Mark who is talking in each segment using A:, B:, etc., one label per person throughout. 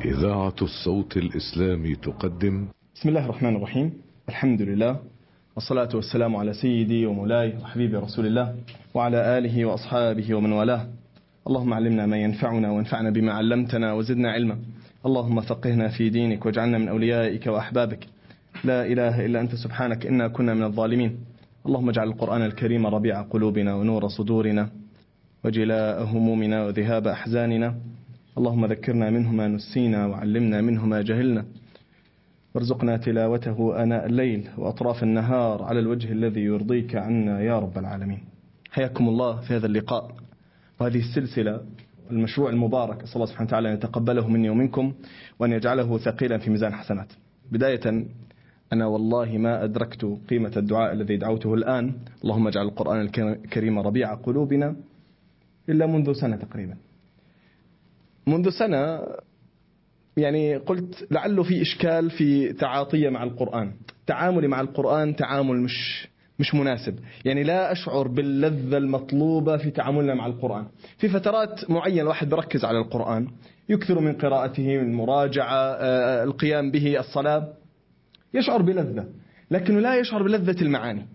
A: إذاعة الصوت الإسلامي تقدم.
B: بسم الله الرحمن الرحيم. الحمد لله والصلاة والسلام على سيدي ومولاي وحبيبي رسول الله وعلى آله وأصحابه ومن والاه. اللهم علمنا ما ينفعنا وانفعنا بما علمتنا وزدنا علما. اللهم فقهنا في دينك واجعلنا من أوليائك وأحبابك. لا إله إلا أنت سبحانك إنا كنا من الظالمين. اللهم اجعل القرآن الكريم ربيع قلوبنا ونور صدورنا وجلاء همومنا وذهاب أحزاننا. اللهم ذكرنا منه ما نسينا وعلمنا منه ما جهلنا، وارزقنا تلاوته آناء الليل وأطراف النهار على الوجه الذي يرضيك عنا يا رب العالمين. حياكم الله في هذا اللقاء وهذه السلسلة المشروع المبارك. أسأل الله سبحانه وتعالى أن يتقبله مني ومنكم وأن يجعله ثقيلا في ميزان حسنات. بداية أنا والله ما أدركت قيمة الدعاء الذي دعوته الآن، اللهم اجعل القرآن الكريم ربيع قلوبنا، إلا منذ سنة تقريبا. منذ سنة يعني قلت لعله في إشكال في تعاطية مع القرآن، تعاملي مع القرآن تعامل مش مناسب، يعني لا أشعر باللذة المطلوبة في تعاملنا مع القرآن. في فترات معينة الواحد بركز على القرآن، يكثر من قراءته، من المراجعة، القيام به، الصلاة، يشعر بلذة، لكنه لا يشعر بلذة المعاني.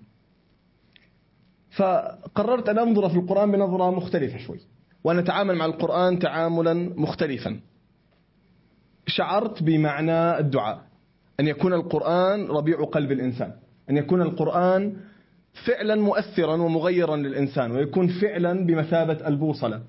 B: فقررت أن أنظر في القرآن بنظرة مختلفة شوي، وأن أتعامل مع القرآن تعاملا مختلفا. شعرت بمعنى الدعاء، أن يكون القرآن ربيع قلب الإنسان، أن يكون القرآن فعلا مؤثرا ومغيرا للإنسان، ويكون فعلا بمثابة البوصلة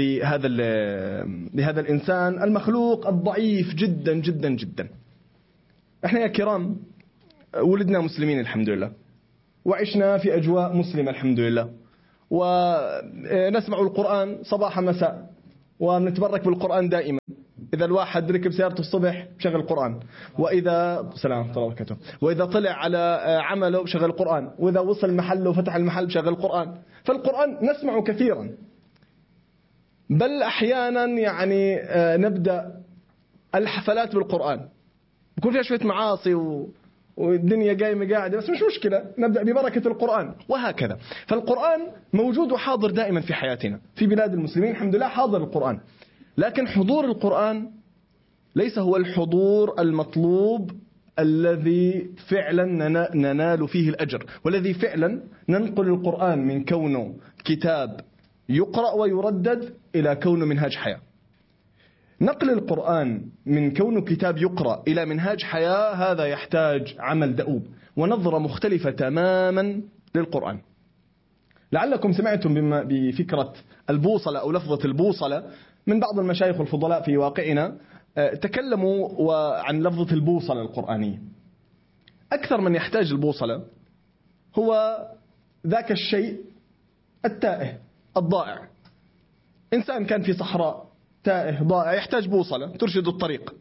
B: لهذا الإنسان المخلوق الضعيف جدا جدا جدا. احنا يا كرام ولدنا مسلمين الحمد لله، وعشنا في أجواء مسلمة الحمد لله، ونسمع القرآن صباح مساء، ونتبرك بالقرآن دائما. إذا الواحد ركب سيارته الصبح بشغل القرآن، وإذا سلام الله وبركاته، وإذا طلع على عمله بشغل القرآن، وإذا وصل محله وفتح المحل بشغل القرآن. فالقرآن نسمعه كثيرا، بل أحيانا يعني نبدأ الحفلات بالقرآن، بيكون فيها شوية معاصي والدنيا قايمة قاعدة، بس مش مشكلة، نبدأ ببركة القرآن، وهكذا. فالقرآن موجود وحاضر دائما في حياتنا. في بلاد المسلمين الحمد لله حاضر القرآن، لكن حضور القرآن ليس هو الحضور المطلوب الذي فعلا ننال فيه الأجر، والذي فعلا ننقل القرآن من كونه كتاب يقرأ ويردد إلى كونه منهاج حياة. نقل القرآن من كونه كتاب يقرأ إلى منهاج حياة هذا يحتاج عمل دؤوب ونظرة مختلفة تماما للقرآن. لعلكم سمعتم بفكرة البوصلة أو لفظة البوصلة من بعض المشايخ الفضلاء في واقعنا، تكلموا عن لفظة البوصلة القرآنية. أكثر من يحتاج البوصلة هو ذاك الشيء التائه الضائع. إنسان كان في صحراء تائه ضائع يحتاج بوصلة ترشد الطريق.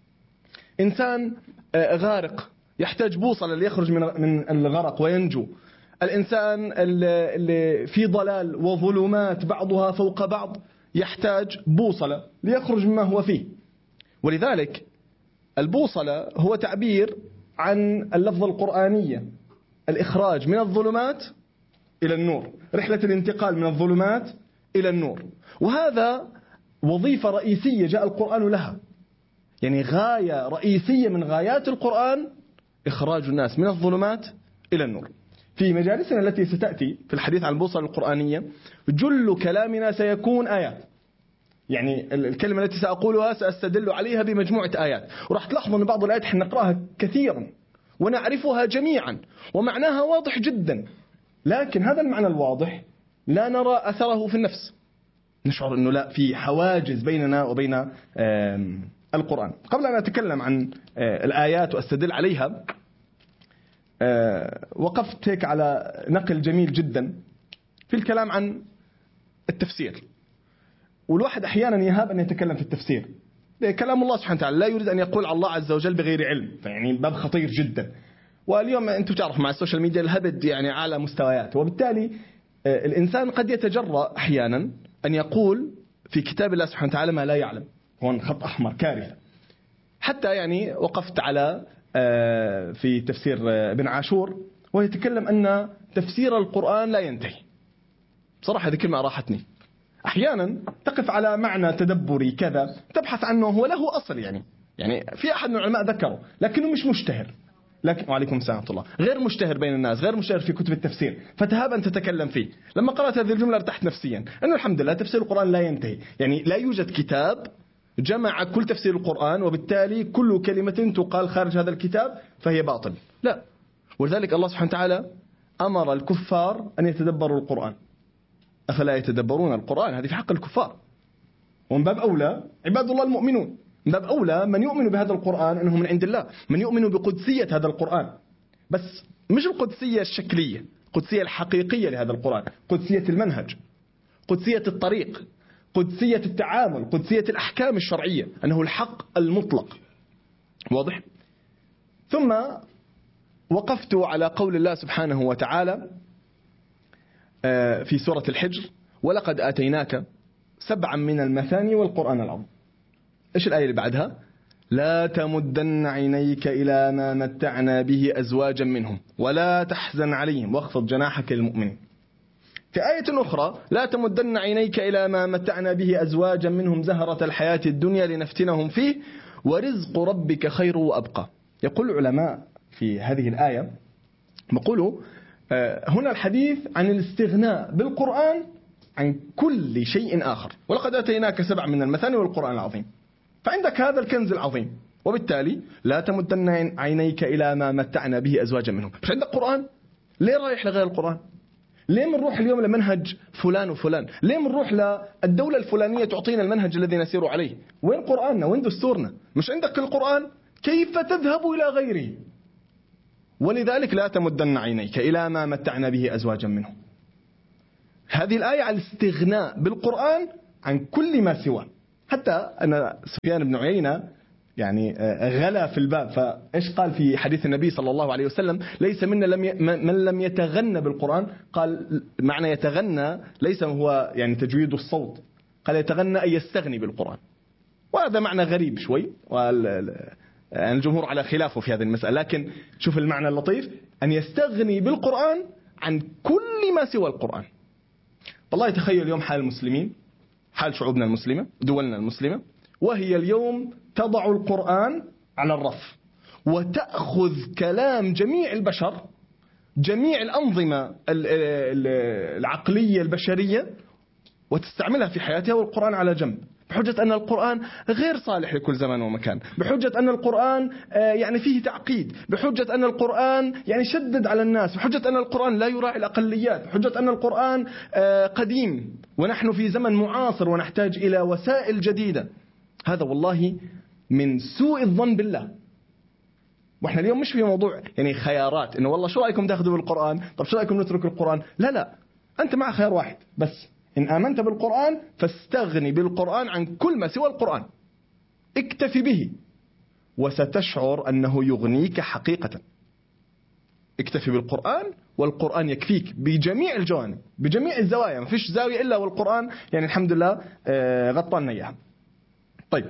B: إنسان غارق يحتاج بوصلة ليخرج من الغرق وينجو. الإنسان اللي في ضلال وظلمات بعضها فوق بعض يحتاج بوصلة ليخرج مما هو فيه. ولذلك البوصلة هو تعبير عن اللفظة القرآنية، الإخراج من الظلمات إلى النور، رحلة الانتقال من الظلمات إلى النور. وهذا وظيفة رئيسية جاء القرآن لها، يعني غاية رئيسية من غايات القرآن إخراج الناس من الظلمات إلى النور. في مجالسنا التي ستأتي في الحديث عن البوصلة القرآنية جل كلامنا سيكون آيات، يعني الكلمة التي سأقولها سأستدل عليها بمجموعة آيات، وراح تلاحظوا أن بعض الآيات احنا نقرأها كثيرا ونعرفها جميعا ومعناها واضح جدا، لكن هذا المعنى الواضح لا نرى أثره في النفس، نشعر أنه لا، في حواجز بيننا وبين القرآن. قبل أن أتكلم عن الآيات وأستدل عليها، وقفت هيك على نقل جميل جدا في الكلام عن التفسير. والواحد أحيانا يهاب أن يتكلم في التفسير، كلام الله سبحانه وتعالى، لا يريد أن يقول على الله عز وجل بغير علم، يعني باب خطير جدا. واليوم أنتم تعرفوا مع السوشيال ميديا الهبد يعني على مستويات، وبالتالي الإنسان قد يتجرأ أحيانا أن يقول في كتاب الله سبحانه وتعالى ما لا يعلم. هون خط أحمر كارثة. حتى يعني وقفت على في تفسير ابن عاشور ويتكلم أن تفسير القرآن لا ينتهي. بصراحة هذه كلمة أراحتني. أحيانا تقف على معنى تدبري كذا، تبحث عنه، هو له أصل يعني في أحد من العلماء ذكره لكنه مش مشتهر، لكن وعليكم السلام ورحمة الله، غير مشتهر بين الناس، غير مشتهر في كتب التفسير، فتهاب أن تتكلم فيه. لما قرأت هذه الجملة ارتحت نفسيا، أنه الحمد لله تفسير القرآن لا ينتهي، يعني لا يوجد كتاب جمع كل تفسير القرآن وبالتالي كل كلمة تقال خارج هذا الكتاب فهي باطل، لا. ولذلك الله سبحانه وتعالى أمر الكفار أن يتدبروا القرآن. أفلا يتدبرون القرآن؟ هذه في حق الكفار. ومن باب أولى عباد الله المؤمنون، من باب أولى من يؤمن بهذا القرآن أنه من عند الله، من يؤمن بقدسية هذا القرآن، بس مش القدسية الشكلية، القدسية الحقيقية لهذا القرآن، قدسية المنهج، قدسية الطريق، قدسية التعامل، قدسية الأحكام الشرعية، أنه الحق المطلق. واضح؟ ثم وقفت على قول الله سبحانه وتعالى في سورة الحجر: ولقد آتيناك 7 من المثاني والقرآن العظيم. إيش الآية اللي بعدها؟ لا تمدن عينيك إلى ما متعنا به أزواجا منهم ولا تحزن عليهم واخفض جناحك للمؤمنين. في آية أخرى: لا تمدن عينيك إلى ما متعنا به أزواجا منهم زهرة الحياة الدنيا لنفتنهم فيه ورزق ربك خير وأبقى. يقول العلماء في هذه الآية، يقولوا هنا الحديث عن الاستغناء بالقرآن عن كل شيء آخر. ولقد آتيناك 7 من المثاني والقرآن العظيم، فعندك هذا الكنز العظيم، وبالتالي لا تمدن عينيك إلى ما متعنا به أزواجا منهم. مش عندك قرآن؟ ليه رايح لغير القرآن؟ ليه منروح اليوم لمنهج فلان وفلان؟ ليه منروح للدولة الفلانية تعطينا المنهج الذي نسير عليه؟ وين قرآننا؟ وين دستورنا؟ مش عندك القرآن؟ كيف تذهب إلى غيره؟ ولذلك لا تمدن عينيك إلى ما متعنا به أزواجا منهم. هذه الآية على الاستغناء بالقرآن عن كل ما سواه. حتى أن سفيان بن عيينة يعني غلا في الباب، فإيش قال في حديث النبي صلى الله عليه وسلم: ليس منا من لم يتغنى بالقرآن. قال معنى يتغنى ليس هو يعني تجويد الصوت، قال يتغنى أي يستغني بالقرآن، وهذا معنى غريب شوي، والجمهور على خلافه في هذه المسألة، لكن شوف المعنى اللطيف: أن يستغني بالقرآن عن كل ما سوى القرآن. والله تخيل اليوم حال المسلمين، حال شعوبنا المسلمة، دولنا المسلمة، وهي اليوم تضع القرآن على الرف وتأخذ كلام جميع البشر، جميع الأنظمة العقلية البشرية، وتستعملها في حياتها، والقرآن على جنب، بحجة أن القرآن غير صالح لكل زمان ومكان، بحجة أن القرآن يعني فيه تعقيد، بحجة أن القرآن يعني شدد على الناس، بحجة أن القرآن لا يراعي الأقليات، بحجة أن القرآن قديم ونحن في زمن معاصر ونحتاج إلى وسائل جديدة. هذا والله من سوء الظن بالله. وإحنا اليوم مش في موضوع يعني خيارات، إنه والله شو رأيكم تأخذوا بالقرآن، طب شو رأيكم نترك القرآن؟ لا، أنت مع خيار واحد بس: إن آمنت بالقرآن فاستغني بالقرآن عن كل ما سوى القرآن، اكتفي به وستشعر أنه يغنيك حقيقة. اكتفي بالقرآن والقرآن يكفيك بجميع الجوانب، بجميع الزوايا، ما فيش زاوية إلا والقرآن يعني الحمد لله غطانا إياها. طيب،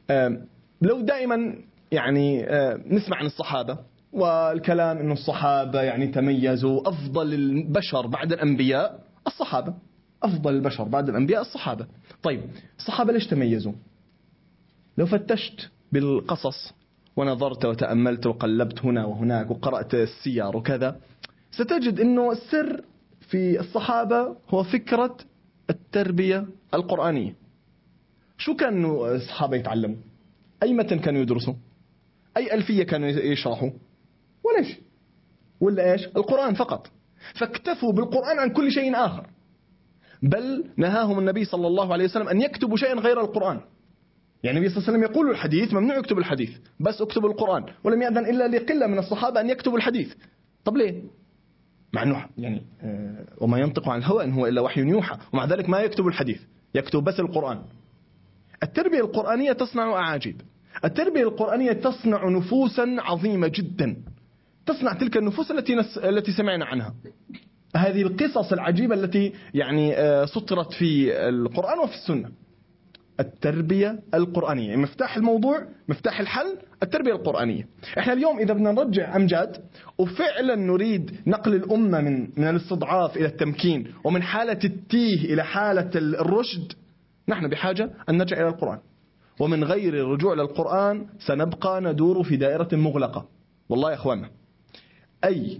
B: لو دائما يعني نسمع عن الصحابة والكلام إنه الصحابة يعني تميزوا، أفضل البشر بعد الأنبياء الصحابة، أفضل البشر بعد الأنبياء الصحابة. طيب، الصحابة ليش تميزوا؟ لو فتشت بالقصص ونظرت وتأملت وقلبت هنا وهناك وقرأت السير وكذا، ستجد أنه السر في الصحابة هو فكرة التربية القرآنية. شو كانوا الصحابة يتعلموا؟ أي متن كانوا يدرسوا؟ أي ألفية كانوا يشرحوا؟ وليش؟ ولا إيش؟ القرآن فقط. فاكتفوا بالقرآن عن كل شيء آخر، بل نهاهم النبي صلى الله عليه وسلم أن يكتبوا شيئا غير القرآن. يعني النبي صلى الله عليه وسلم يقول الحديث ممنوع يكتب الحديث، بس اكتبوا القرآن، ولم يأذن إلا لقلة من الصحابة أن يكتبوا الحديث. طب ليه؟ مع أنه يعني وما ينطق عن الهوى إن هو إلا وحي يوحى، ومع ذلك ما يكتب الحديث، يكتب بس القرآن. التربية القرآنية تصنع أعاجيب. التربية القرآنية تصنع نفوسا عظيمة جدا، تصنع تلك النفوس التي سمعنا عنها، هذه القصص العجيبة التي يعني سطرت في القرآن وفي السنة. التربية القرآنية. مفتاح الموضوع، مفتاح الحل التربية القرآنية. احنا اليوم إذا بدنا نرجع أمجاد وفعلا نريد نقل الأمة من الاستضعاف إلى التمكين، ومن حالة التيه إلى حالة الرشد، نحن بحاجة أن نرجع إلى القرآن. ومن غير الرجوع للقرآن سنبقى ندور في دائرة مغلقة. والله يا أخوانا، أي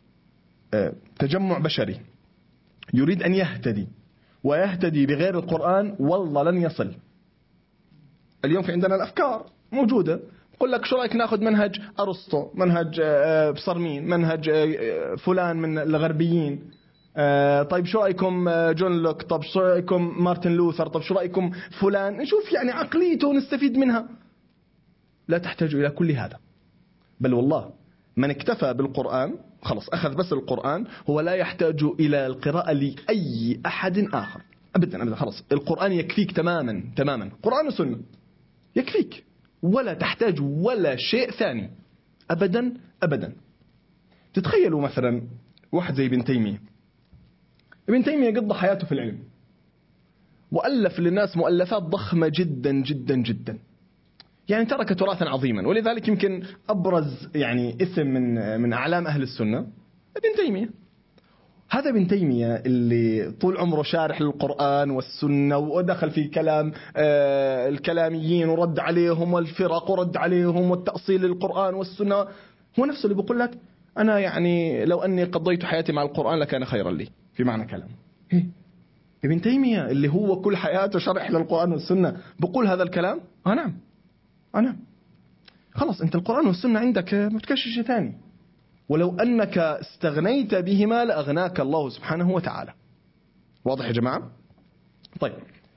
B: تجمع بشري يريد أن يهتدي ويهتدي بغير القرآن والله لن يصل. اليوم في عندنا الأفكار موجودة، يقول لك شو رأيك ناخذ منهج أرسطو، منهج بصرمين، منهج فلان من الغربيين، طيب شو رأيكم جون لوك، طب شو رأيكم مارتن لوثر، طب شو رأيكم فلان، نشوف يعني عقليته ونستفيد منها. لا تحتاج إلى كل هذا، بل والله من اكتفى بالقرآن خلص أخذ بس القرآن، هو لا يحتاج إلى القراءة لأي أحد آخر أبدا أبدا. خلص القرآن يكفيك تماما تماما، قرآن وسنة يكفيك، ولا تحتاج ولا شيء ثاني أبدا أبدا. تتخيلوا مثلا واحد زي ابن تيمية. ابن تيمية قضى حياته في العلم، وألف للناس مؤلفات ضخمة جدا جدا جدا، يعني ترك تراثا عظيما. ولذلك يمكن أبرز يعني اسم من أعلام أهل السنة ابن تيمية. هذا ابن تيمية اللي طول عمره شارح للقرآن والسنة، ودخل في كلام الكلاميين ورد عليهم، والفرق ورد عليهم، والتأصيل للقرآن والسنة. هو نفسه اللي بيقول لك أنا يعني لو أني قضيت حياتي مع القرآن لكان خيرا لي، في معنى كلام. ابن تيمية اللي هو كل حياته شرح للقرآن والسنة بقول هذا الكلام. نعم أنا خلاص أنت القرآن والسنة عندك ما تكشش شيء ثاني، ولو أنك استغنيت بهما لأغناك الله سبحانه وتعالى. واضح يا جماعة؟ طيب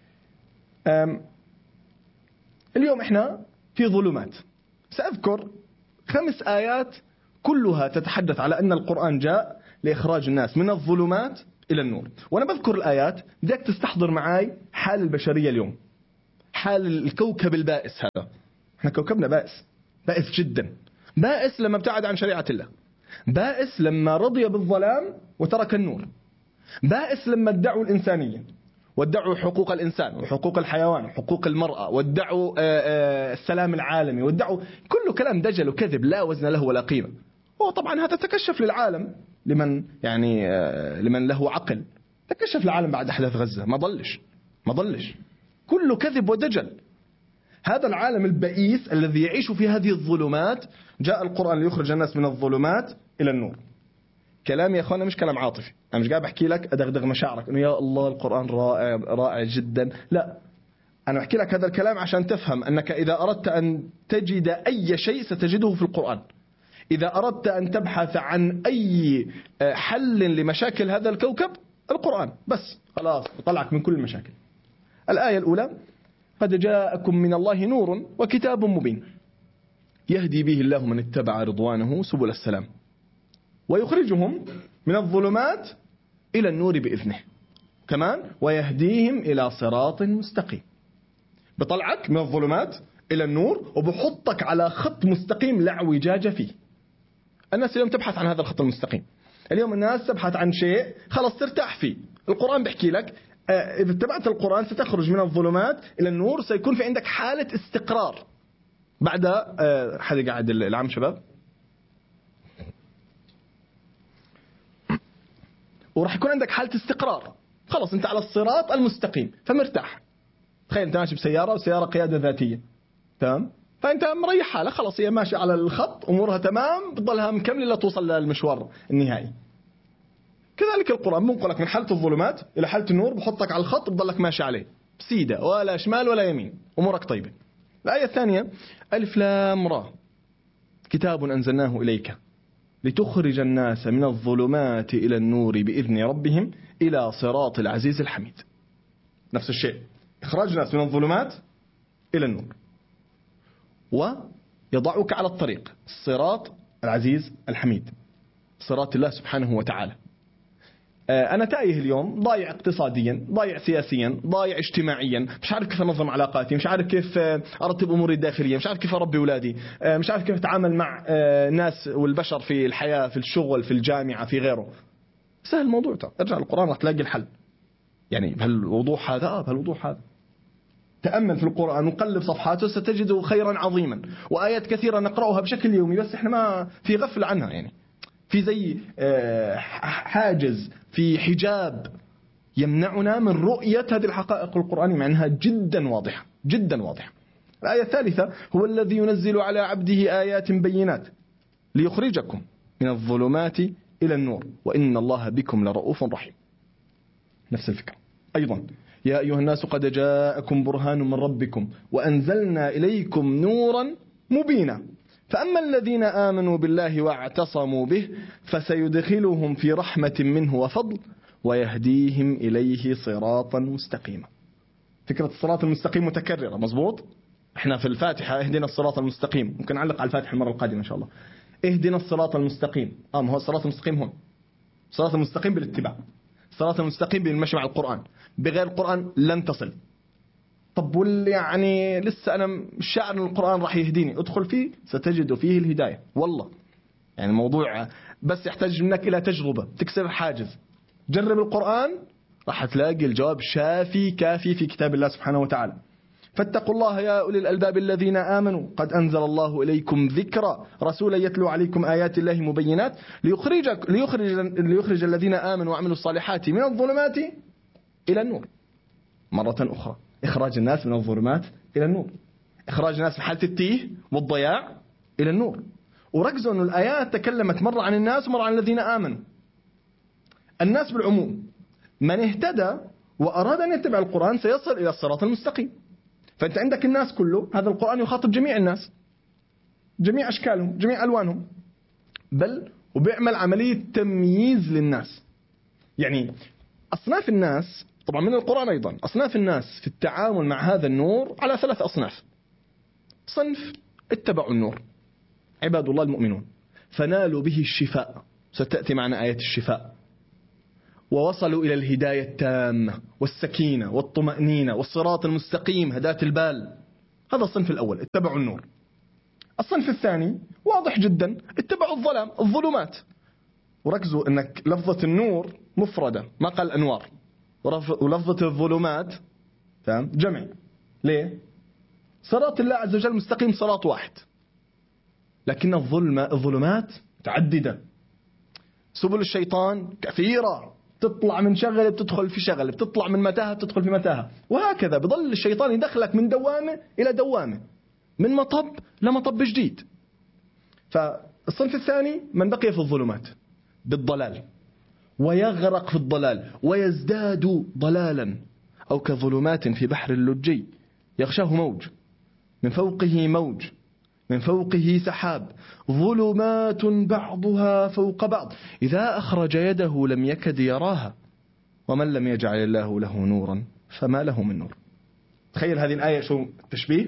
B: اليوم إحنا في ظلمات. سأذكر 5 آيات كلها تتحدث على أن القرآن جاء لإخراج الناس من الظلمات إلى النور. وأنا بذكر الآيات بدك تستحضر معاي حال البشرية اليوم، حال الكوكب البائس هذا. احنا كوكبنا بائس، بائس جدا، بائس لما ابتعد عن شريعة الله، بائس لما رضي بالظلام وترك النور، بائس لما ادعوا الإنسانية وادعوا حقوق الإنسان وحقوق الحيوان وحقوق المرأة، وادعوا السلام العالمي، وادعوا كل كلام دجل وكذب لا وزن له ولا قيمة. وطبعا هذا تكشف للعالم، لمن له عقل تكشف للعالم بعد أحداث غزة، ما ضلش كله كذب ودجل. هذا العالم البئيس الذي يعيش في هذه الظلمات جاء القرآن ليخرج الناس من الظلمات إلى النور. كلامي يا أخوانا مش كلام عاطفي، أنا مش قاعد بحكي لك أدغدغ مشاعرك إنه يا الله القرآن رائع رائع جدا، لا، أنا بحكي لك هذا الكلام عشان تفهم أنك إذا أردت أن تجد أي شيء ستجده في القرآن. إذا أردت أن تبحث عن أي حل لمشاكل هذا الكوكب، القرآن بس خلاص يطلعك من كل المشاكل. الآية الأولى: قد جاءكم من الله نور وكتاب مبين يهدي به الله من اتبع رضوانه سبل السلام ويخرجهم من الظلمات إلى النور بإذنه، كمان ويهديهم إلى صراط مستقيم. بطلعك من الظلمات إلى النور وبحطك على خط مستقيم لا اعوجاج فيه. الناس اليوم تبحث عن هذا الخط المستقيم، اليوم الناس تبحث عن شيء خلاص ترتاح فيه. القرآن بيحكي لك إذا اتبعت القرآن ستخرج من الظلمات إلى النور، سيكون في عندك حالة استقرار. بعد حد قاعد العام شباب، وراح يكون عندك حالة استقرار، خلاص أنت على الصراط المستقيم فمرتاح. تخيل أنت ماشي بسيارة وسيارة قيادة ذاتية، تمام؟ فأنت مريح حالة، خلاص هي ماشية على الخط، أمورها تمام، بتضلها مكملة لا توصل للمشوار النهائي. كذلك القرآن منقلك من حالة الظلمات إلى حالة النور، بحطك على الخط بضلك ماشي عليه بسيدة، ولا شمال ولا يمين، أمورك طيبة. الآية الثانية: ألف لام را كتاب أنزلناه إليك لتخرج الناس من الظلمات إلى النور بإذن ربهم إلى صراط العزيز الحميد. نفس الشيء، إخراج الناس من الظلمات إلى النور ويضعك على الطريق الصراط العزيز الحميد، صراط الله سبحانه وتعالى. أنا تايه اليوم، ضايع اقتصاديا، ضايع سياسيا، ضايع اجتماعيا، مش عارف كيف أنظم علاقاتي، مش عارف كيف أرتب أموري الداخلية، مش عارف كيف أربي أولادي، مش عارف كيف أتعامل مع الناس والبشر في الحياة، في الشغل، في الجامعة، في غيره. سهل الموضوع، ارجع للقرآن راح تلاقي الحل. يعني بهالوضوح هذا بهالوضوح هذا. تأمل في القرآن وقلب صفحاته ستجد خيرا عظيما، وآيات كثيرة نقرأها بشكل يومي بس إحنا ما في غفلة عنها، يعني في زي حاجز، في حجاب يمنعنا من رؤية هذه الحقائق القرآنية مع أنها جدا واضحة جدا واضحة. الآية الثالثة: هو الذي ينزل على عبده آيات بينات ليخرجكم من الظلمات إلى النور وإن الله بكم لرؤوف رحيم. نفس الفكرة أيضا: يا أيها الناس قد جاءكم برهان من ربكم وأنزلنا إليكم نورا مبينا فأما الذين آمنوا بالله واعتصموا به فسيدخلهم في رحمة منه وفضل ويهديهم إليه صراطا مستقيما. فكرة الصراط المستقيم متكررة، مظبوط؟ احنا في الفاتحة اهدنا الصراط المستقيم، ممكن نعلق على الفاتحة المرة القادمة إن شاء الله. اهدنا الصراط المستقيم، ما هو الصراط المستقيم هون. الصراط المستقيم بالاتباع، الصراط المستقيم بالمشي مع القرآن، بغير القرآن لن تصل. طب واللي يعني لسه أنا مش شاعر أن القرآن راح يهديني، ادخل فيه ستجد فيه الهداية والله. يعني الموضوع بس يحتاج منك إلى تجربة تكسر الحاجز. جرب القرآن راح تلاقي الجواب شافي كافي في كتاب الله سبحانه وتعالى. فاتقوا الله يا أولي الألباب الذين آمنوا قد أنزل الله إليكم ذكرا رسولا يتلو عليكم آيات الله مبينات ليخرج الذين آمنوا وعملوا الصالحات من الظلمات إلى النور. مرة أخرى: إخراج الناس من الظلمات إلى النور، إخراج الناس من حالة التيه والضياع إلى النور. وركزوا أن الآيات تكلمت مرة عن الناس ومرة عن الذين آمنوا. الناس بالعموم، من اهتدى وأراد أن يتبع القرآن سيصل إلى الصراط المستقيم. فأنت عندك الناس كله، هذا القرآن يخاطب جميع الناس، جميع أشكالهم، جميع ألوانهم، بل وبيعمل عملية تمييز للناس. يعني أصناف الناس طبعا من القرآن أيضا، أصناف الناس في التعامل مع هذا النور على 3 أصناف. صنف اتبعوا النور، عباد الله المؤمنون، فنالوا به الشفاء، ستأتي معنا آية الشفاء، ووصلوا إلى الهداية التامة والسكينة والطمأنينة والصراط المستقيم هداة البال. هذا الصنف الأول، اتبعوا النور. الصنف الثاني واضح جدا، اتبعوا الظلمات. وركزوا أنك لفظة النور مفردة، ما قال أنوار، ولفظة الظلمات جمع. ليه؟ صراط الله عز وجل مستقيم صراط واحد، لكن الظلمات متعددة. سبل الشيطان كثيرة، تطلع من شغلة بتدخل في شغلة، بتطلع من متاهة بتدخل في متاهة، وهكذا بظل الشيطان يدخلك من دوامة إلى دوامة، من مطب لمطب جديد. فالصنف الثاني من بقي في الظلمات بالضلال ويغرق في الضلال ويزداد ضلالا، أو كظلمات في بحر اللجي يغشاه موج من فوقه موج من فوقه سحاب ظلمات بعضها فوق بعض إذا أخرج يده لم يكد يراها ومن لم يجعل الله له نورا فما له من نور. تخيل هذه الآية شو تشبيه،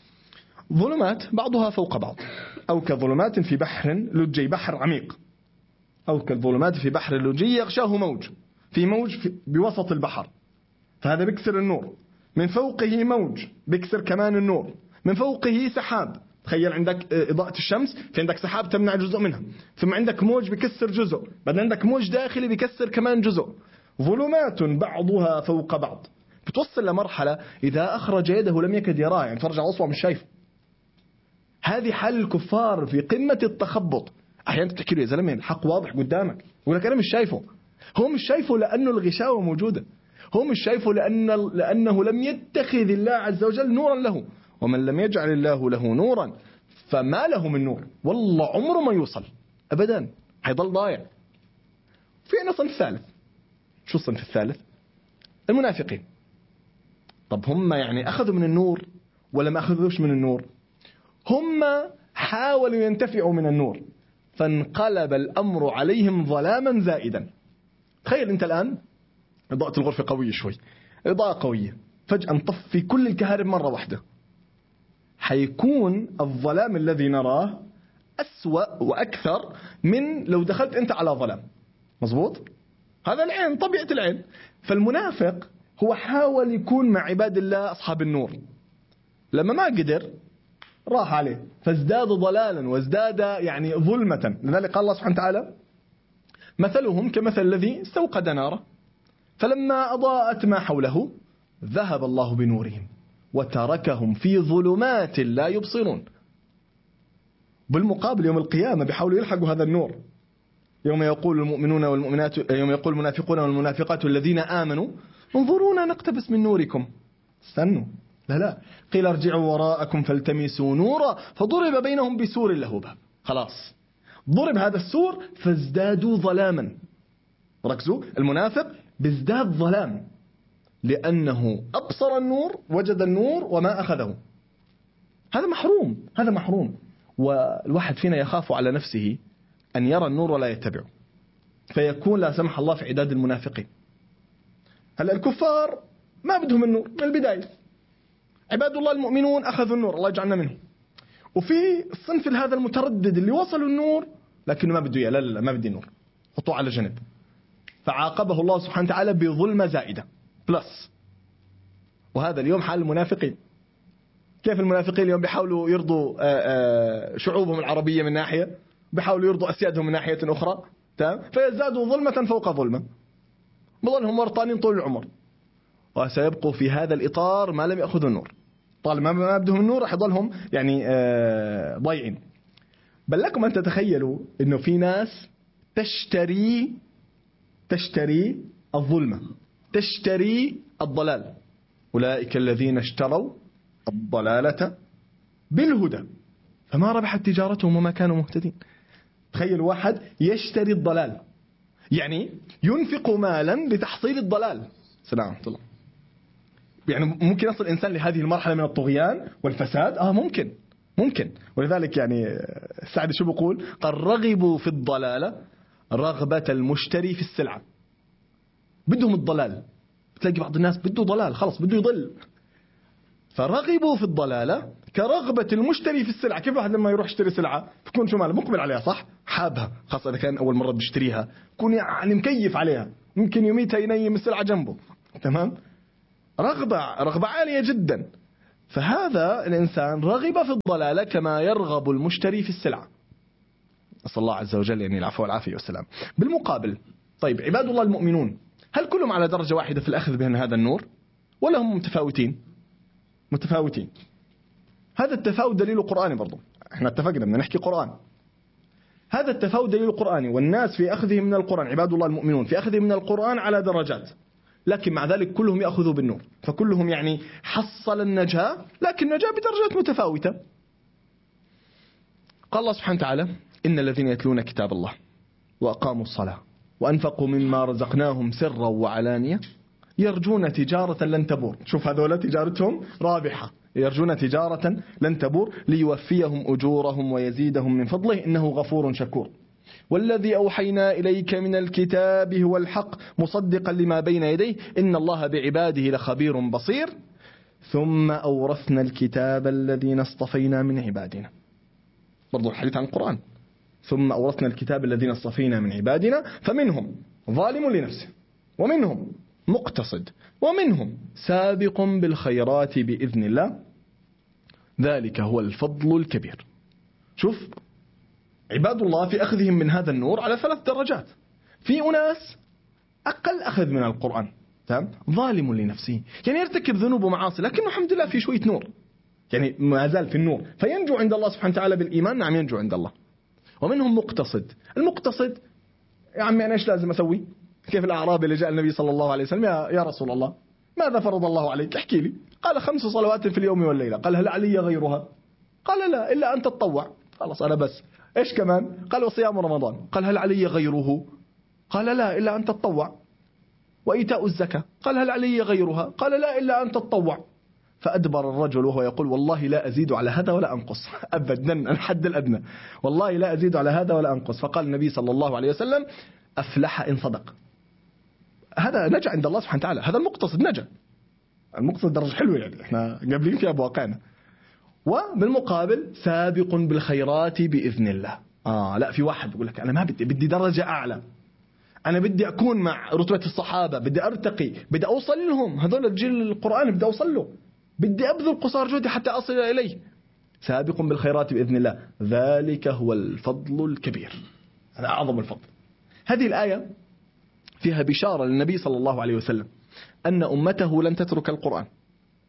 B: ظلمات بعضها فوق بعض، أو كظلمات في بحر لجي، بحر عميق، أو كالظلمات في بحر اللجي يغشاه موج، في موج بوسط البحر، فهذا بيكسر النور. من فوقه موج بيكسر كمان النور، من فوقه سحاب، تخيل عندك إضاءة الشمس، في عندك سحاب تمنع جزء منها، ثم عندك موج بيكسر جزء، بعدين عندك موج داخلي بيكسر كمان جزء. ظلمات بعضها فوق بعض، بتوصل لمرحلة إذا أخرج يده لم يكد يراه، يعني ترجع أصبع مش شايفه. هذه حال الكفار في قمة التخبط. أحيانا تحكي له يا زلمة الحق واضح قدامك، يقول لك أنا مش شايفه. هو مش شايفه لأنه الغشاوة موجودة، هو مش شايفه لأنه لم يتخذ الله عز وجل نورا له، ومن لم يجعل الله له نورا فما له من نور، والله عمره ما يوصل أبدا، هيضل ضايع. في عنا صنف ثالث. شو الصنف الثالث؟ المنافقين. طب هم يعني أخذوا من النور ولا ما أخذوش من النور؟ هم حاولوا ينتفعوا من النور فانقلب الأمر عليهم ظلاما زائدا. تخيل أنت الآن إضاءة الغرفة قوية شوي، إضاءة قوية، فجأة نطفي كل الكهرب مرة واحدة، حيكون الظلام الذي نراه أسوأ وأكثر من لو دخلت أنت على ظلام. مظبوط؟ هذا العين، طبيعة العين. فالمنافق هو حاول يكون مع عباد الله أصحاب النور، لما ما قدر راح عليه فازداد ضلالا وازداد يعني ظلمة. لذلك قال الله سبحانه وتعالى مثلهم كمثل الذي استوقد نارا فلما أضاءت ما حوله ذهب الله بنورهم وتركهم في ظلمات لا يبصرون. بالمقابل يوم القيامة بيحاولوا يلحقوا هذا النور. يوم يقول المؤمنون والمؤمنات، يوم يقول المنافقون والمنافقات الذين آمنوا انظرونا نقتبس من نوركم. استنوا، لا قيل ارجعوا وراءكم فالتمسوا نورا فضرب بينهم بسور له باب. خلاص ضرب هذا السور فازدادوا ظلاما. ركزوا، المنافق بازداد ظلام لأنه أبصر النور، وجد النور وما أخذه. هذا محروم. والواحد فينا يخاف على نفسه أن يرى النور ولا يتبعه، فيكون لا سمح الله في عداد المنافقين. هلا الكفار ما بدهم النور من البداية، عباد الله المؤمنون أخذوا النور، الله يجعلنا منهم. وفي الصنف هذا المتردد اللي وصلوا النور لكنه ما بده إياه، لا ما بدي النور، حطوه على جنب. فعاقبه الله سبحانه وتعالى بظلمة زائدة بلس. وهذا اليوم حال المنافقين. كيف المنافقين اليوم بيحاولوا يرضوا شعوبهم العربية من ناحية، بيحاولوا يرضوا أسيادهم من ناحية أخرى، تمام؟ فيزدادوا ظلمة فوق ظلمة، بظلهم ورطانين طول العمر، وسيبقوا في هذا الإطار ما لم يأخذوا النور. طالما ما بدهم النور راح يضلهم يعني ضايعين. بل لكم أن تتخيلوا إنه في ناس تشتري الظلمة، تشتري الضلال. أولئك الذين اشتروا الضلالة بالهدى فما ربحت تجارتهم وما كانوا مهتدين. تخيل واحد يشتري الضلال، يعني ينفق مالا لتحصيل الضلال. سلام عليكم الله. يعني ممكن يصل الإنسان لهذه المرحلة من الطغيان والفساد؟ ممكن. ولذلك يعني السعدي شو بيقول؟ قال رغبوا في الضلالة رغبة المشتري في السلعة. بدهم الضلال. بتلاقي بعض الناس بده ضلال، خلص بده يضل. فرغبوا في الضلالة كرغبة المشتري في السلعة. كيف واحد لما يروح يشتري سلعة بيكون شو ماله؟ مقبل عليها، صح؟ حابها، خاصة إذا كان أول مرة بيشتريها، يكون يعني مكيف عليها، ممكن يوميتها ينيم السلعة جنبه، تمام؟ رغبة عالية جدا. فهذا الإنسان رغب في الضلالة كما يرغب المشتري في السلعة. أسأل الله عز وجل يعني العفو والعافية والسلام. بالمقابل طيب عباد الله المؤمنون هل كلهم على درجة واحدة في الأخذ بهم هذا النور ولا هم متفاوتين؟ هذا التفاوت دليل قرآني برضو. احنا اتفقنا بدنا نحكي قرآن. هذا التفاوت دليل قرآني، والناس في أخذهم من القرآن، عباد الله المؤمنون في أخذهم من القرآن على درجات، لكن مع ذلك كلهم يأخذوا بالنور. فكلهم يعني حصل النجاة، لكن النجاة بدرجات متفاوتة. قال الله سبحانه وتعالى إن الذين يتلون كتاب الله وأقاموا الصلاة وأنفقوا مما رزقناهم سرا وعلانية يرجون تجارة لن تبور. شوف هذولا تجارتهم رابحة، يرجون تجارة لن تبور ليوفيهم أجورهم ويزيدهم من فضله إنه غفور شكور. والذي أوحينا إليك من الكتاب هو الحق مصدقا لما بين يديه إن الله بعباده لخبير بصير. ثم أورثنا الكتاب الذين اصطفينا من عبادنا. برضو الحديث عن القرآن. ثم أورثنا الكتاب الذين اصطفينا من عبادنا فمنهم ظالم لنفسه ومنهم مقتصد ومنهم سابق بالخيرات بإذن الله ذلك هو الفضل الكبير. شوف عباد الله في أخذهم من هذا النور على 3 درجات. في أناس أقل أخذ من القرآن، تمام؟ ظالم لنفسه، يعني يرتكب ذنوب ومعاصي لكنه الحمد لله في شوية نور، يعني ما زال في النور، فينجو عند الله سبحانه وتعالى بالإيمان. نعم ينجو عند الله. ومنهم مقتصد. المقتصد يا عمي أنا إيش لازم أسوي؟ كيف الأعرابي اللي جاء النبي صلى الله عليه وسلم يا رسول الله ماذا فرض الله عليك؟ احكي لي. قال 5 صلوات في اليوم والليلة. قال هل علي غيرها؟ قال لا إلا أن تتطوع. خلاص أنا بس. إيش كمان؟ قال وصيام رمضان. قال هل علي غيره؟ قال لا إلا أن تتطوع. وإيتاء الزكاة. قال هل علي غيرها؟ قال لا إلا أن تتطوع. فأدبر الرجل وهو يقول والله لا أزيد على هذا ولا أنقص أبدا، الحد الأدنى، والله لا أزيد على هذا ولا أنقص. فقال النبي صلى الله عليه وسلم أفلح إن صدق. هذا نجا عند الله سبحانه وتعالى، هذا المقتصد نجا. المقتصد درجة حلوة، يعني احنا قابلين فيها بواقعنا. وبالمقابل سابق بالخيرات بإذن الله. لا في واحد يقول لك أنا ما بدي درجة أعلى، أنا بدي أكون مع رتبة الصحابة، بدي أرتقي، بدي أوصل لهم، هذول الجيل القرآن بدي أوصل له، بدي أبذل قصار جهدي حتى أصل إليه. سابق بالخيرات بإذن الله ذلك هو الفضل الكبير، هذا أعظم الفضل. هذه الآية فيها بشارة للنبي صلى الله عليه وسلم أن أمته لن تترك القرآن،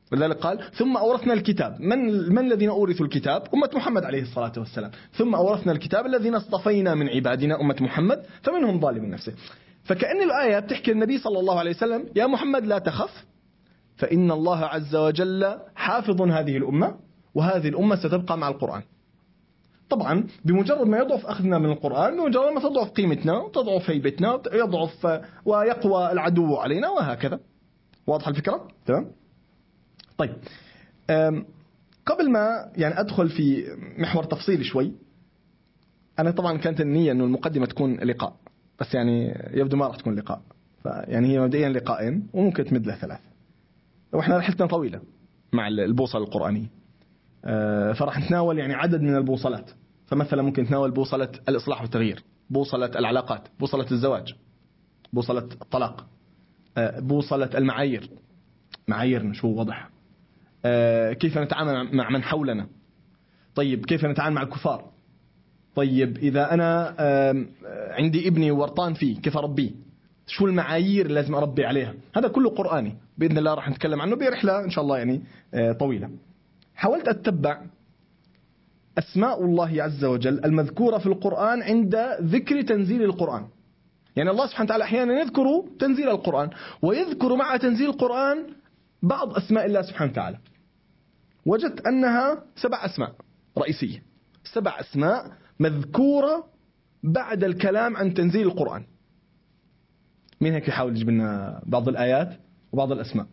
B: ولذلك قال ثم أورثنا الكتاب. من الذين أورثوا الكتاب؟ أمة محمد عليه الصلاة والسلام. ثم أورثنا الكتاب الذين اصطفينا من عبادنا أمة محمد فمنهم ظالم نفسه. فكأن الآية بتحكي النبي صلى الله عليه وسلم يا محمد لا تخف، فإن الله عز وجل حافظ هذه الأمة، وهذه الأمة ستبقى مع القرآن. طبعا بمجرد ما يضعف أخذنا من القرآن، بمجرد ما تضعف قيمتنا وتضعف هيبتنا، يضعف ويقوى العدو علينا، وهكذا. واضح الفكرة؟ تمام؟ طيب قبل ما يعني أدخل في محور تفصيلي شوي، أنا طبعا كانت النية أنه المقدمة تكون لقاء، بس يعني يبدو ما راح تكون لقاء، فيعني هي مبدئيا لقاءين وممكن تمد له 3. وإحنا رحلتنا طويلة مع البوصلة القرآنية، فراح نتناول يعني عدد من البوصلات. فمثلا ممكن نتناول بوصلة الإصلاح والتغيير، بوصلة العلاقات، بوصلة الزواج، بوصلة الطلاق، بوصلة المعايير، معاييرنا شو وضعها، كيف نتعامل مع من حولنا، طيب كيف نتعامل مع الكفار، طيب إذا أنا عندي ابني ورطان فيه كيف أربيه، شو المعايير اللي لازم أربي عليها. هذا كله قرآني بإذن الله راح نتكلم عنه برحلة إن شاء الله يعني طويلة. حاولت أتبع أسماء الله عز وجل المذكورة في القرآن عند ذكر تنزيل القرآن. يعني الله سبحانه وتعالى أحيانا يذكر تنزيل القرآن، ويذكر مع تنزيل القرآن بعض أسماء الله سبحانه وتعالى. وجدت أنها 7 أسماء رئيسية، 7 أسماء مذكورة بعد الكلام عن تنزيل القرآن. مين هيك يحاول يجيب لنا بعض الآيات وبعض الأسماء؟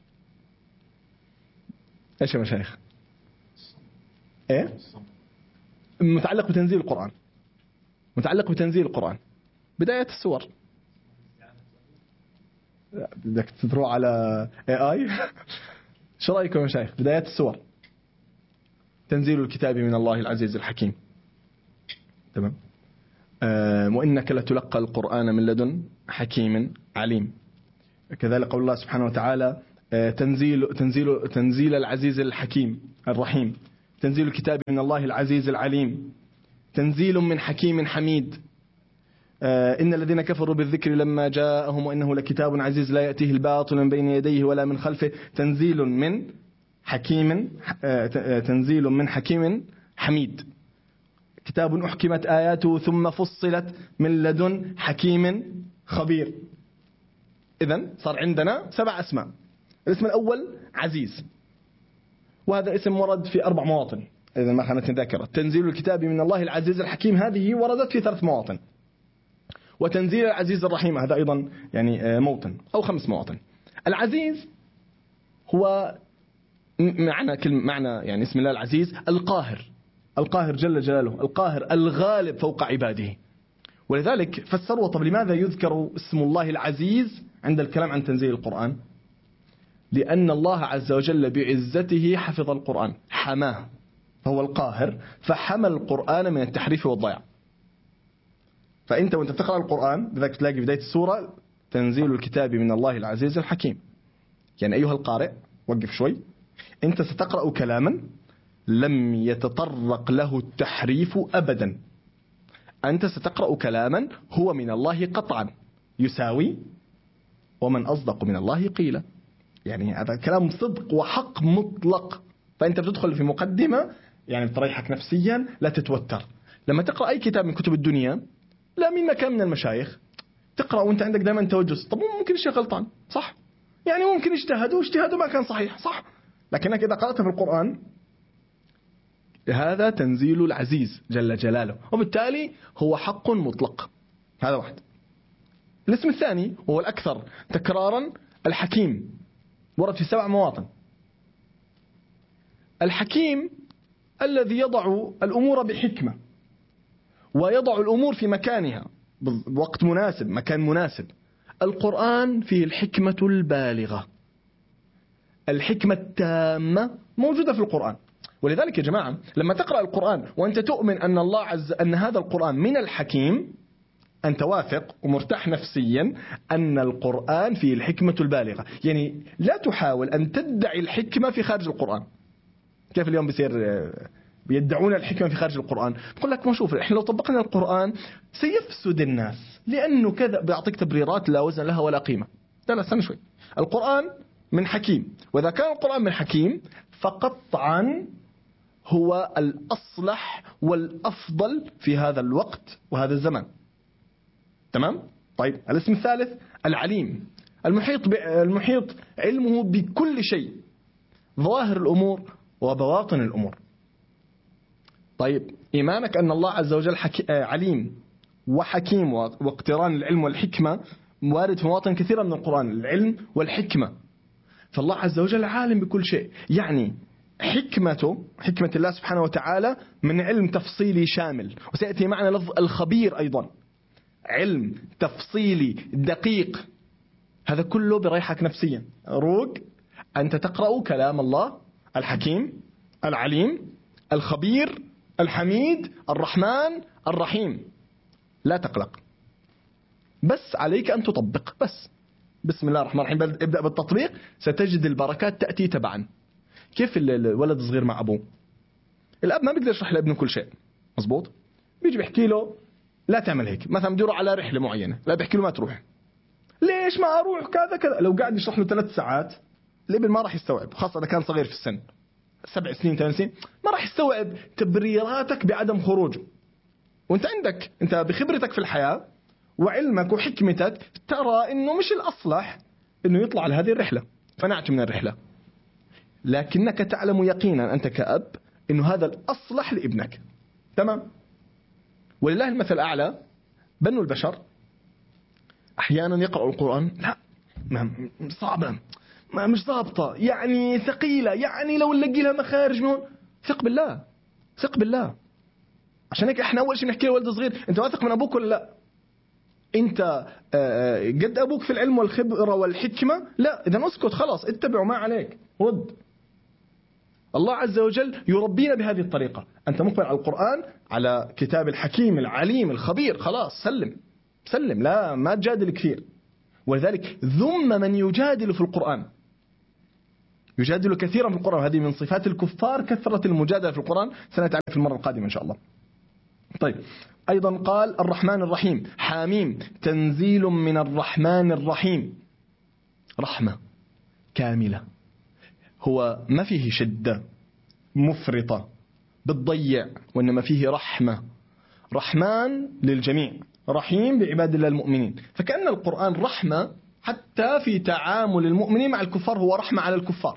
B: إيش يا مشايخ؟ إيه؟ متعلق بتنزيل القرآن، متعلق بتنزيل القرآن. بداية السور. بدك تروح على AI؟ شو رأيكم يا مشايخ؟ بداية السور. تنزيل الكتاب من الله العزيز الحكيم. تمام. وإنك لتلقى القرآن من لدن حكيم عليم. كذلك قول الله سبحانه وتعالى تنزيل العزيز الحكيم الرحيم. تنزيل الكتاب من الله العزيز العليم. تنزيل من حكيم حميد. إن الذين كفروا بالذكر لما جاءهم وإنه لكتاب عزيز لا يأتيه الباطل من بين يديه ولا من خلفه. تنزيل من حكيم حميد. كتاب أحكمت آياته ثم فصلت من لدن حكيم خبير. إذن صار عندنا 7 أسماء. الاسم الأول عزيز، وهذا اسم ورد في 4 مواطن إذا ما خانتني ذاكرة. تنزيل الكتاب من الله العزيز الحكيم هذه وردت في 3 مواطن. وتنزيل العزيز الرحيم هذا أيضا يعني موطن أو 5 مواطن. العزيز هو معنى يعني اسم الله العزيز القاهر جل جلاله، القاهر الغالب فوق عباده. ولذلك فسروا طب لماذا يذكر اسم الله العزيز عند الكلام عن تنزيل القرآن؟ لأن الله عز وجل بعزته حفظ القرآن، حماه، فهو القاهر، فحمى القرآن من التحريف والضياع. فأنت وأنت بتقرأ القرآن بذلك تلاقي بداية السورة تنزيل الكتاب من الله العزيز الحكيم. يعني أيها القارئ وقف شوي، أنت ستقرأ كلاما لم يتطرق له التحريف أبدا. أنت ستقرأ كلاما هو من الله قطعا، يساوي ومن أصدق من الله قيلا. يعني هذا كلام صدق وحق مطلق. فأنت بتدخل في مقدمة يعني بتريحك نفسيا، لا تتوتر. لما تقرأ أي كتاب من كتب الدنيا لا من مكان من المشايخ تقرأ وانت عندك دائما توجس، طب ممكن الشيء غلطان صح، يعني ممكن اجتهدوا ما كان صحيح صح، لكنك إذا قرأت في القرآن هذا تنزيل العزيز جل جلاله، وبالتالي هو حق مطلق. هذا واحد. الاسم الثاني وهو الأكثر تكرارا الحكيم، ورد في 7 مواطن. الحكيم الذي يضع الأمور بحكمة ويضع الأمور في مكانها بوقت مناسب، مكان مناسب. القرآن فيه الحكمة البالغة، الحكمة التامة موجودة في القرآن. ولذلك يا جماعة لما تقرأ القرآن وأنت تؤمن أن هذا القرآن من الحكيم، أنت واثق ومرتاح نفسيا أن القرآن فيه الحكمة البالغة. يعني لا تحاول أن تدعي الحكمة في خارج القرآن. كيف اليوم بيدعون الحكمة في خارج القرآن؟ بقول لك ما شوف، إحنا لو طبقنا القرآن سيفسد الناس لأنه كذا، بيعطيك تبريرات لا وزن لها ولا قيمة. لا استنى شوي. القرآن من حكيم. وإذا كان القرآن من حكيم فقطعا هو الأصلح والأفضل في هذا الوقت وهذا الزمان. تمام؟ طيب الاسم الثالث العليم، المحيط علمه بكل شيء، ظواهر الأمور وبواطن الأمور. طيب إيمانك أن الله عز وجل عليم وحكيم، واقتران العلم والحكمة وارد في مواطن كثيرة من القرآن، العلم والحكمة. فالله عز وجل عالم بكل شيء، يعني حكمة الله سبحانه وتعالى من علم تفصيلي شامل. وسيأتي معنا لفظ الخبير أيضا، علم تفصيلي دقيق. هذا كله بريحك نفسيا، روق أنت تقرأ كلام الله الحكيم العليم الخبير الحميد الرحمن الرحيم. لا تقلق، بس عليك أن تطبق. بس بسم الله الرحمن الرحيم، ابدأ بالتطبيق ستجد البركات تأتي تبعا. كيف الولد الصغير مع أبوه، الأب ما بيقدر يشرح لابنه كل شيء، مزبوط؟ بيجي بيحكي له لا تعمل هيك، مثلا بده يروح على رحلة معينة، لا بيحكي له ما تروح. ليش ما أروح كذا كذا؟ لو قاعد يشرح له 3 ساعات الابن ما راح يستوعب، خاصة إذا كان صغير في السن 7 سنين 8 سنين، ما راح يستوعب تبريراتك بعدم خروجه. وانت عندك انت بخبرتك في الحياة وعلمك وحكمتك ترى انه مش الأصلح انه يطلع لهذه الرحلة، فنعت من الرحلة، لكنك تعلم يقينا أنت كأب انه هذا الأصلح لابنك. تمام؟ ولله المثل الأعلى. بنو البشر أحيانا يقرأوا القرآن لا صعبة، مش ضابطة، يعني ثقيلة، يعني لو نلاقي لها مخارج من هون. ثق بالله، ثق بالله. عشان هيك احنا اول شيء بنحكي لولد صغير انت واثق من ابوك ولا لا؟ انت قد ابوك في العلم والخبرة والحكمة؟ لا، اذا اسكت خلاص، اتبعوا ما عليك ود. الله عز وجل يربينا بهذه الطريقة. انت مقبل على القرآن، على كتاب الحكيم العليم الخبير، خلاص سلم، لا ما تجادل كثير. ولذلك ذم من يجادل في القرآن، يجادل كثيرا في القرآن، هذه من صفات الكفار كثرة المجادلة في القرآن، سنتعرف في المرة القادمة إن شاء الله. طيب أيضا قال الرحمن الرحيم، حاميم تنزيل من الرحمن الرحيم، رحمة كاملة، هو ما فيه شدة مفرطة بتضيع، وإنما فيه رحمة، رحمن للجميع، رحيم بعباد الله المؤمنين. فكأن القرآن رحمة حتى في تعامل المؤمنين مع الكفار، هو رحمة على الكفار.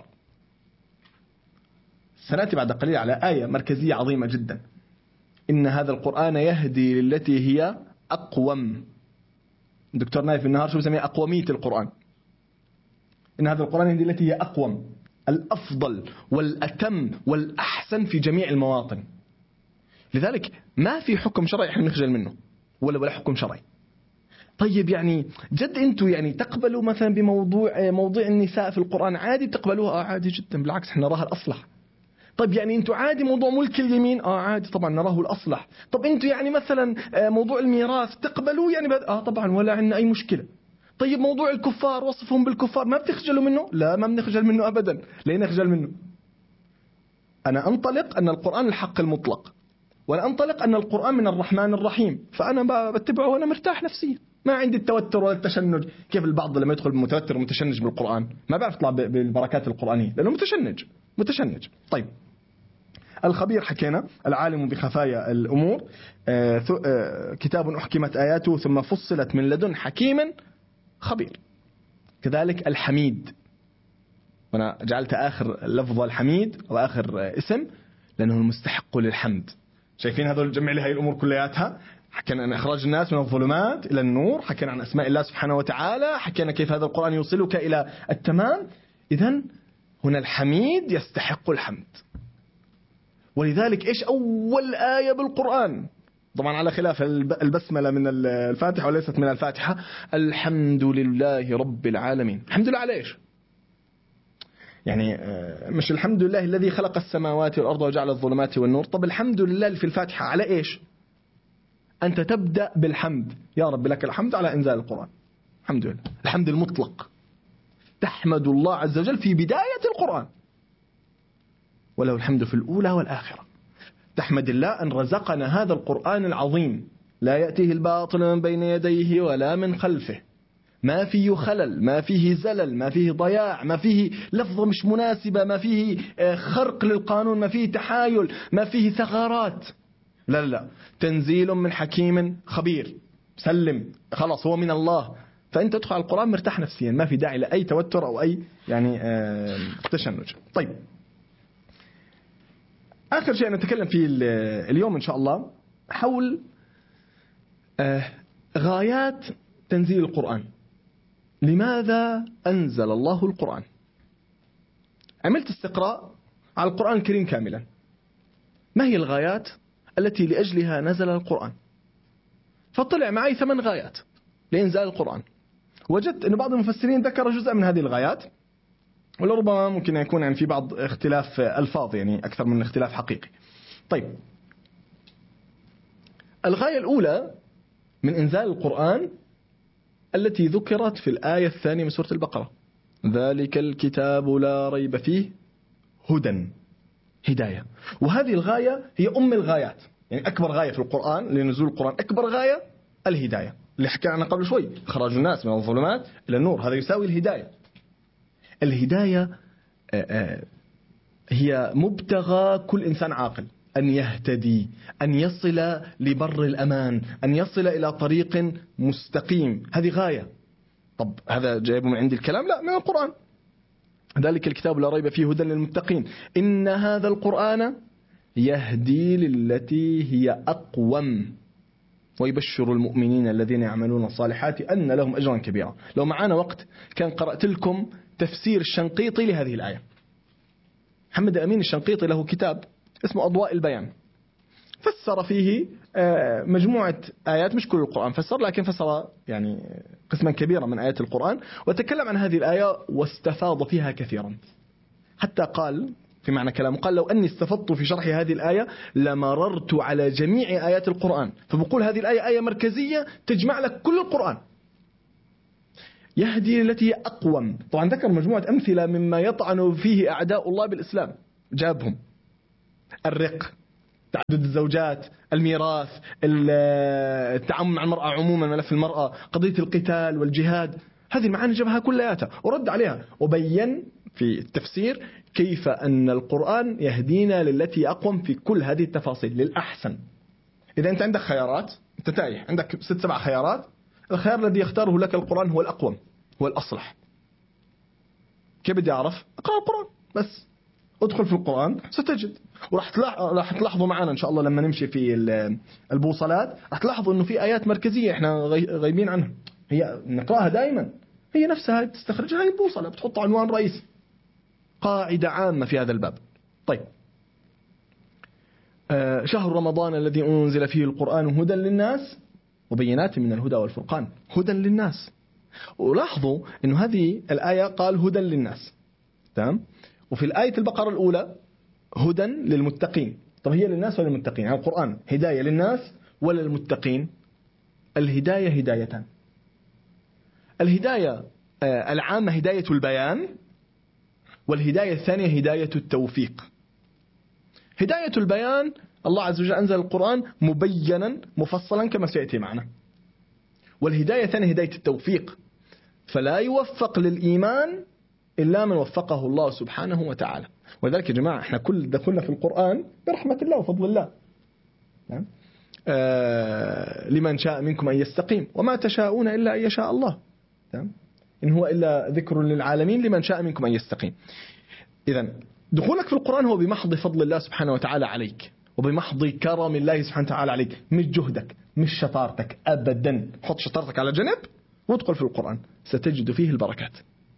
B: سنأتي بعد قليل على آية مركزية عظيمة جدا، إن هذا القرآن يهدي للتي هي أقوم. الدكتور نايف النهار شو بسميه؟ أقومية القرآن. إن هذا القرآن يهدي للتي هي أقوم، الأفضل والأتم والأحسن في جميع المواطن. لذلك ما في حكم شرعي احنا نخجل منه، ولا حكم شرعي. طيب يعني جد انتوا يعني تقبلوا مثلا موضوع النساء في القرآن عادي تقبلوها؟ عادي جدا، بالعكس احنا نراها الأصلح. طيب يعني انتوا عادي موضوع ملك اليمين؟ عادي طبعا نراه الأصلح. طب انتوا يعني مثلا موضوع الميراث تقبلوه يعني طبعا ولا عندنا أي مشكلة. طيب موضوع الكفار وصفهم بالكفار ما بتخجلوا منه؟ لا ما بنخجل منه أبدا. ليه نخجل منه؟ أنا أنطلق أن القرآن الحق المطلق، وأنا أنطلق أن القرآن من الرحمن الرحيم، فأنا بتبعه وأنا مرتاح نفسيا، ما عندي التوتر ولا التشنج. كيف البعض لما يدخل متوتر ومتشنج بالقرآن ما بيعرف يطلع بالبركات القرآنية لأنه متشنج. طيب الخبير حكينا، العالم بخفايا الأمور، كتاب أحكمت آياته ثم فصلت من لدن حكيم خبير. كذلك الحميد، وأنا جعلت آخر لفظ الحميد وآخر اسم لأنه المستحق للحمد. شايفين هذول جمع لهذه الأمور كلياتها. حكينا عن إخراج الناس من الظلمات إلى النور، حكينا عن أسماء الله سبحانه وتعالى، حكينا كيف هذا القرآن يوصلك إلى التمام. إذن هنا الحميد يستحق الحمد. ولذلك إيش أول آية بالقرآن؟ طبعا على خلاف البسملة من الفاتحة وليست من الفاتحة. الحمد لله رب العالمين. الحمد لله على إيش؟ يعني مش الحمد لله الذي خلق السماوات والأرض وجعل الظلمات والنور. طب الحمد لله في الفاتحة على إيش؟ أنت تبدأ بالحمد، يا رب لك الحمد على إنزال القرآن. الحمد لله، الحمد المطلق، تحمد الله عز وجل في بداية القرآن، وله الحمد في الأولى والآخرة. تحمد الله أن رزقنا هذا القرآن العظيم، لا يأتيه الباطل من بين يديه ولا من خلفه، ما فيه خلل، ما فيه زلل، ما فيه ضياع، ما فيه لفظة مش مناسبة، ما فيه خرق للقانون، ما فيه تحايل، ما فيه ثغرات. لا لا لا، تنزيل من حكيم خبير، سلم، خلاص هو من الله. فأنت تدخل على القرآن مرتاح نفسيا، ما في داعي لأي توتر أو أي يعني تشنج. طيب، آخر شيء نتكلم فيه اليوم إن شاء الله حول غايات تنزيل القرآن. لماذا أنزل الله القرآن؟ عملت استقراء على القرآن الكريم كاملا. ما هي الغايات التي لأجلها نزل القرآن؟ فطلع معي 8 غايات لإنزال القرآن. وجدت أن بعض المفسرين ذكر جزء من هذه الغايات، ولربما ممكن يكون يعني في بعض اختلاف ألفاظ، يعني أكثر من اختلاف حقيقي. طيب، الغاية الأولى من إنزال القرآن التي ذكرت في الآية 2 من سورة البقرة: ذلك الكتاب لا ريب فيه هدى، هداية. وهذه الغاية هي أم الغايات، يعني أكبر غاية في القرآن لنزول القرآن، أكبر غاية الهداية اللي حكى عنها قبل شوي، إخراج الناس من الظلمات إلى النور، هذا يساوي الهداية. الهداية هي مبتغى كل إنسان عاقل، أن يهتدي، أن يصل لبر الأمان، أن يصل إلى طريق مستقيم، هذه غاية. طب هذا جايبه من عند الكلام؟ لا، من القرآن. ذلك الكتاب لا ريب فيه هدى للمتقين إن هذا القرآن يهدي للتي هي أقوم ويبشر المؤمنين الذين يعملون الصالحات أن لهم أجرا كبيرا. لو معنا وقت كان قرأت لكم تفسير الشنقيطي لهذه الآية. محمد أمين الشنقيطي له كتاب اسمه أضواء البيان، فسر فيه مجموعة آيات، مش كل القرآن فسر، لكن فسر يعني قسما كبيرا من آيات القرآن، وتكلم عن هذه الآية واستفاض فيها كثيرا. حتى قال في معنى كلامه، قال: لو أني استفدت في شرح هذه الآية لمررت على جميع آيات القرآن. فبقول هذه الآية آية مركزية تجمع لك كل القرآن. يهدي التي هي أقوم. طبعا ذكر مجموعة أمثلة مما يطعن فيه أعداء الله بالإسلام، جابهم: الرق، تعدد الزوجات، الميراث، التعامل مع المرأة عموما، ملف المرأة، قضية القتال والجهاد. هذه المعاني جابها كلها ورد عليها، وبين في التفسير كيف أن القرآن يهدينا للتي أقوم في كل هذه التفاصيل للأحسن. إذا أنت عندك خيارات، أنت تايه، عندك 6-7 خيارات، الخيار الذي يختاره لك القرآن هو الأقوم، هو الأصلح. كيف بدي أعرف؟ أقرأ القرآن بس، ادخل في القرآن ستجد. وراح تلاحظوا معنا إن شاء الله لما نمشي في البوصلات، راح تلاحظوا إنه في آيات مركزية إحنا غايبين عنها، هي نقرأها دائما، هي نفسها تستخرجها، هي البوصلة بتحط عنوان رئيسي، قاعدة عامة في هذا الباب. طيب، شهر رمضان الذي أنزل فيه القرآن هدى للناس وبينات من الهدى والفرقان، هدى للناس. ولاحظوا إنه هذه الآية قال هدى للناس، تمام؟ وفي الآية البقرة الأولى هدى للمتقين. طب هي للناس ولا للمتقين؟ يعني القرآن هداية للناس ولا للمتقين؟ الهداية هدايتان. الهداية العامة هداية البيان، والهداية الثانية هداية التوفيق. هداية البيان الله عز وجل أنزل القرآن مبينا مفصلا كما سيأتي معنا. والهداية الثانية هداية التوفيق، فلا يوفق للإيمان إلا من وفقه الله سبحانه وتعالى. ولذلك يا جماعة احنا كل دخلنا في القرآن برحمة الله وفضل الله. لمن شاء منكم أن يستقيم وما تشاءون إلا أن يشاء الله. إن هو إلا ذكر للعالمين لمن شاء منكم أن يستقيم. إذن دخولك في القرآن هو بمحض فضل الله سبحانه وتعالى عليك، وبمحض كرم الله سبحانه وتعالى عليك، مش جهدك، مش شطارتك أبدا. حط شطارتك على جنب وادخل في القرآن ستجد فيه البركات.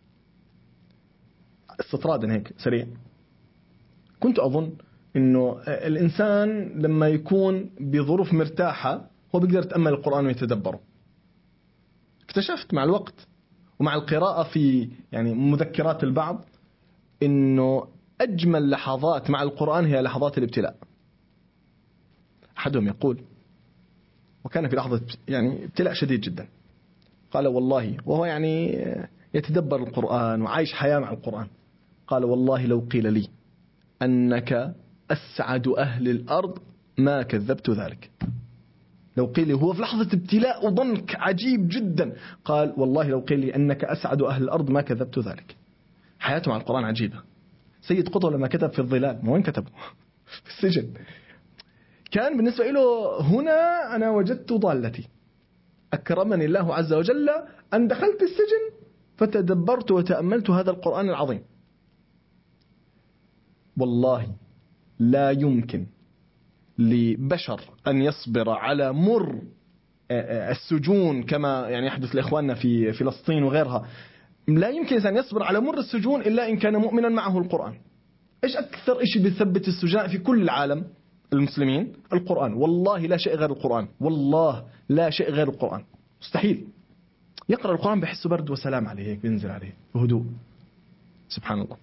B: استطرادا هيك سريع، كنت أظن إنه الإنسان لما يكون بظروف مرتاحة هو بيقدر يتأمل القرآن ويتدبره. اكتشفت مع الوقت ومع القراءة في يعني مذكرات البعض إنه أجمل لحظات مع القرآن هي لحظات الابتلاء. أحدهم يقول، وكان في لحظة يعني ابتلاء شديد جدا، قال والله، وهو يعني يتدبر القرآن وعايش حياة مع القرآن، قال والله لو قيل لي أنك أسعد أهل الأرض ما كذبت ذلك. لو قيل لي هو في لحظة ابتلاء وضنك عجيب جدا، قال والله لو قيل لي أنك أسعد أهل الأرض ما كذبت ذلك. حياته مع القرآن عجيبة. سيد قطب لما كتب في الظلال، ما وين كتبه؟ في السجن. كان بالنسبة له هنا أنا وجدت ضالتي، أكرمني الله عز وجل أن دخلت السجن فتدبرت وتأملت هذا القرآن العظيم. والله لا يمكن لبشر أن يصبر على مر السجون كما يعني يحدث لإخواننا في فلسطين وغيرها. لا يمكن أن يصبر على مر السجون إلا إن كان مؤمنا معه القرآن. إيش أكثر إشي بيثبت السجناء في كل العالم المسلمين؟ القرآن. والله لا شيء غير القرآن، والله لا شيء غير القرآن. مستحيل يقرأ القرآن بحس برد وسلام عليه، بينزل عليه وهدوء. سبحان الله.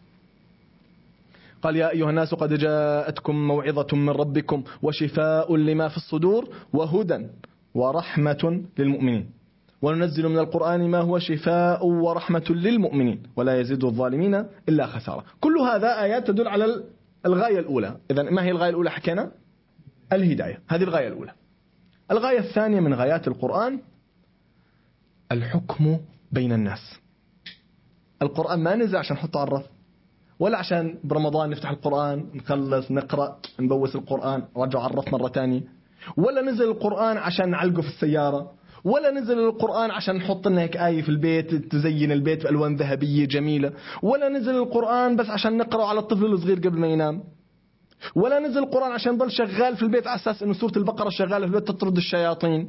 B: قال يا أيها الناس قد جاءتكم موعظة من ربكم وشفاء لما في الصدور وهدى ورحمة للمؤمنين وننزل من القرآن ما هو شفاء ورحمة للمؤمنين ولا يزيد الظالمين إلا خسارة. كل هذا آيات تدل على الغاية الأولى. إذن ما هي الغاية الأولى؟ حكينا الهداية، هذه الغاية الأولى. الغاية الثانية من غايات القرآن الحكم بين الناس. القرآن ما نزل عشان نحطه على الرف، ولا عشان برمضان نفتح القرآن نخلص نقرأ نبوس القرآن ورجع على الرف مرة تانية، ولا نزل القرآن عشان نعلقه في السيارة، ولا نزل القرآن عشان نحط لنا هيك آية في البيت تزين البيت بألوان ذهبية جميلة، ولا نزل القرآن بس عشان نقرأ على الطفل الصغير قبل ما ينام، ولا نزل القرآن عشان يضل شغال في البيت على أساس إنه سورة البقرة شغالة في البيت تطرد الشياطين،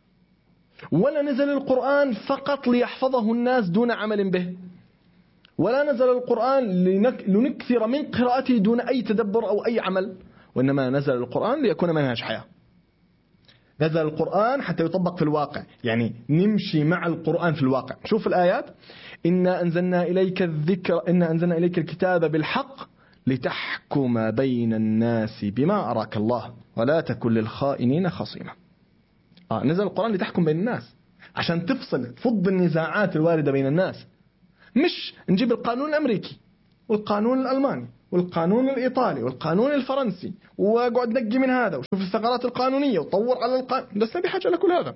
B: ولا نزل القرآن فقط ليحفظه الناس دون عمل به، ولا نزل القرآن لنكثر من قراءته دون أي تدبر أو أي عمل، وإنما نزل القرآن ليكون منهج حياة. نزل القرآن حتى يطبق في الواقع، يعني نمشي مع القرآن في الواقع. شوف الآيات: إنا أنزلنا إليك الذكر، إنا أنزلنا إليك الكتاب بالحق لتحكم بين الناس بما أراك الله ولا تكن للخائنين خصيما. نزل القرآن لتحكم بين الناس عشان تفض النزاعات الواردة بين الناس، مش نجيب القانون الأمريكي والقانون الألماني والقانون الإيطالي والقانون الفرنسي وقعد نقي من هذا وشوف الثغرات القانونية وطور على القانون. لسنا بحاجة لكل هذا.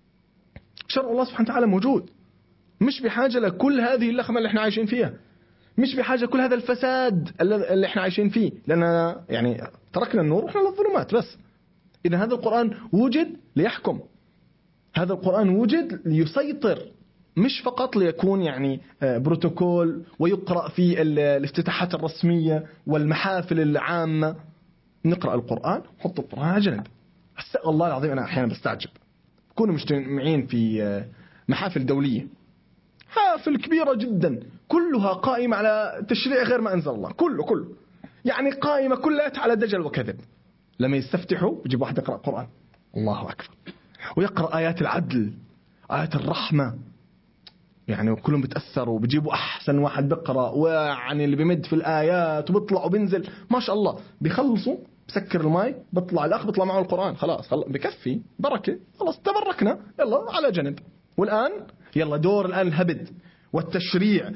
B: شرع الله سبحانه وتعالى موجود، مش بحاجة لكل هذه اللخمة اللي احنا عايشين فيها، مش بحاجة كل هذا الفساد اللي احنا عايشين فيه، لأن يعني تركنا النور وإحنا للظلمات بس. إذا هذا القرآن وجد ليحكم، هذا القرآن وجد ليسيطر، مش فقط ليكون يعني بروتوكول ويقرأ في الافتتاحات الرسمية والمحافل العامة. نقرأ القرآن، نحط القرآن على جنب. الله العظيم أنا أحيانا بستعجب، كونوا مجتمعين في محافل دولية، حافل كبيرة جدا كلها قائمة على تشريع غير ما أنزل الله، كله يعني قائمة كلها على دجل وكذب. لما يستفتحوا يجيب واحد يقرأ قرآن، الله أكبر، ويقرأ آيات العدل، آيات الرحمة، يعني كلهم بتأثروا وبيجيبوا أحسن واحد بقرأ، ويعني اللي بيمد في الآيات وبيطلع وبينزل ما شاء الله. بيخلصوا بسكر الماي، بيطلع الأخ بيطلع معه القرآن، خلاص بكفي بركة، خلاص تبركنا، يلا على جنب. والآن يلا دور الآن الهبد والتشريع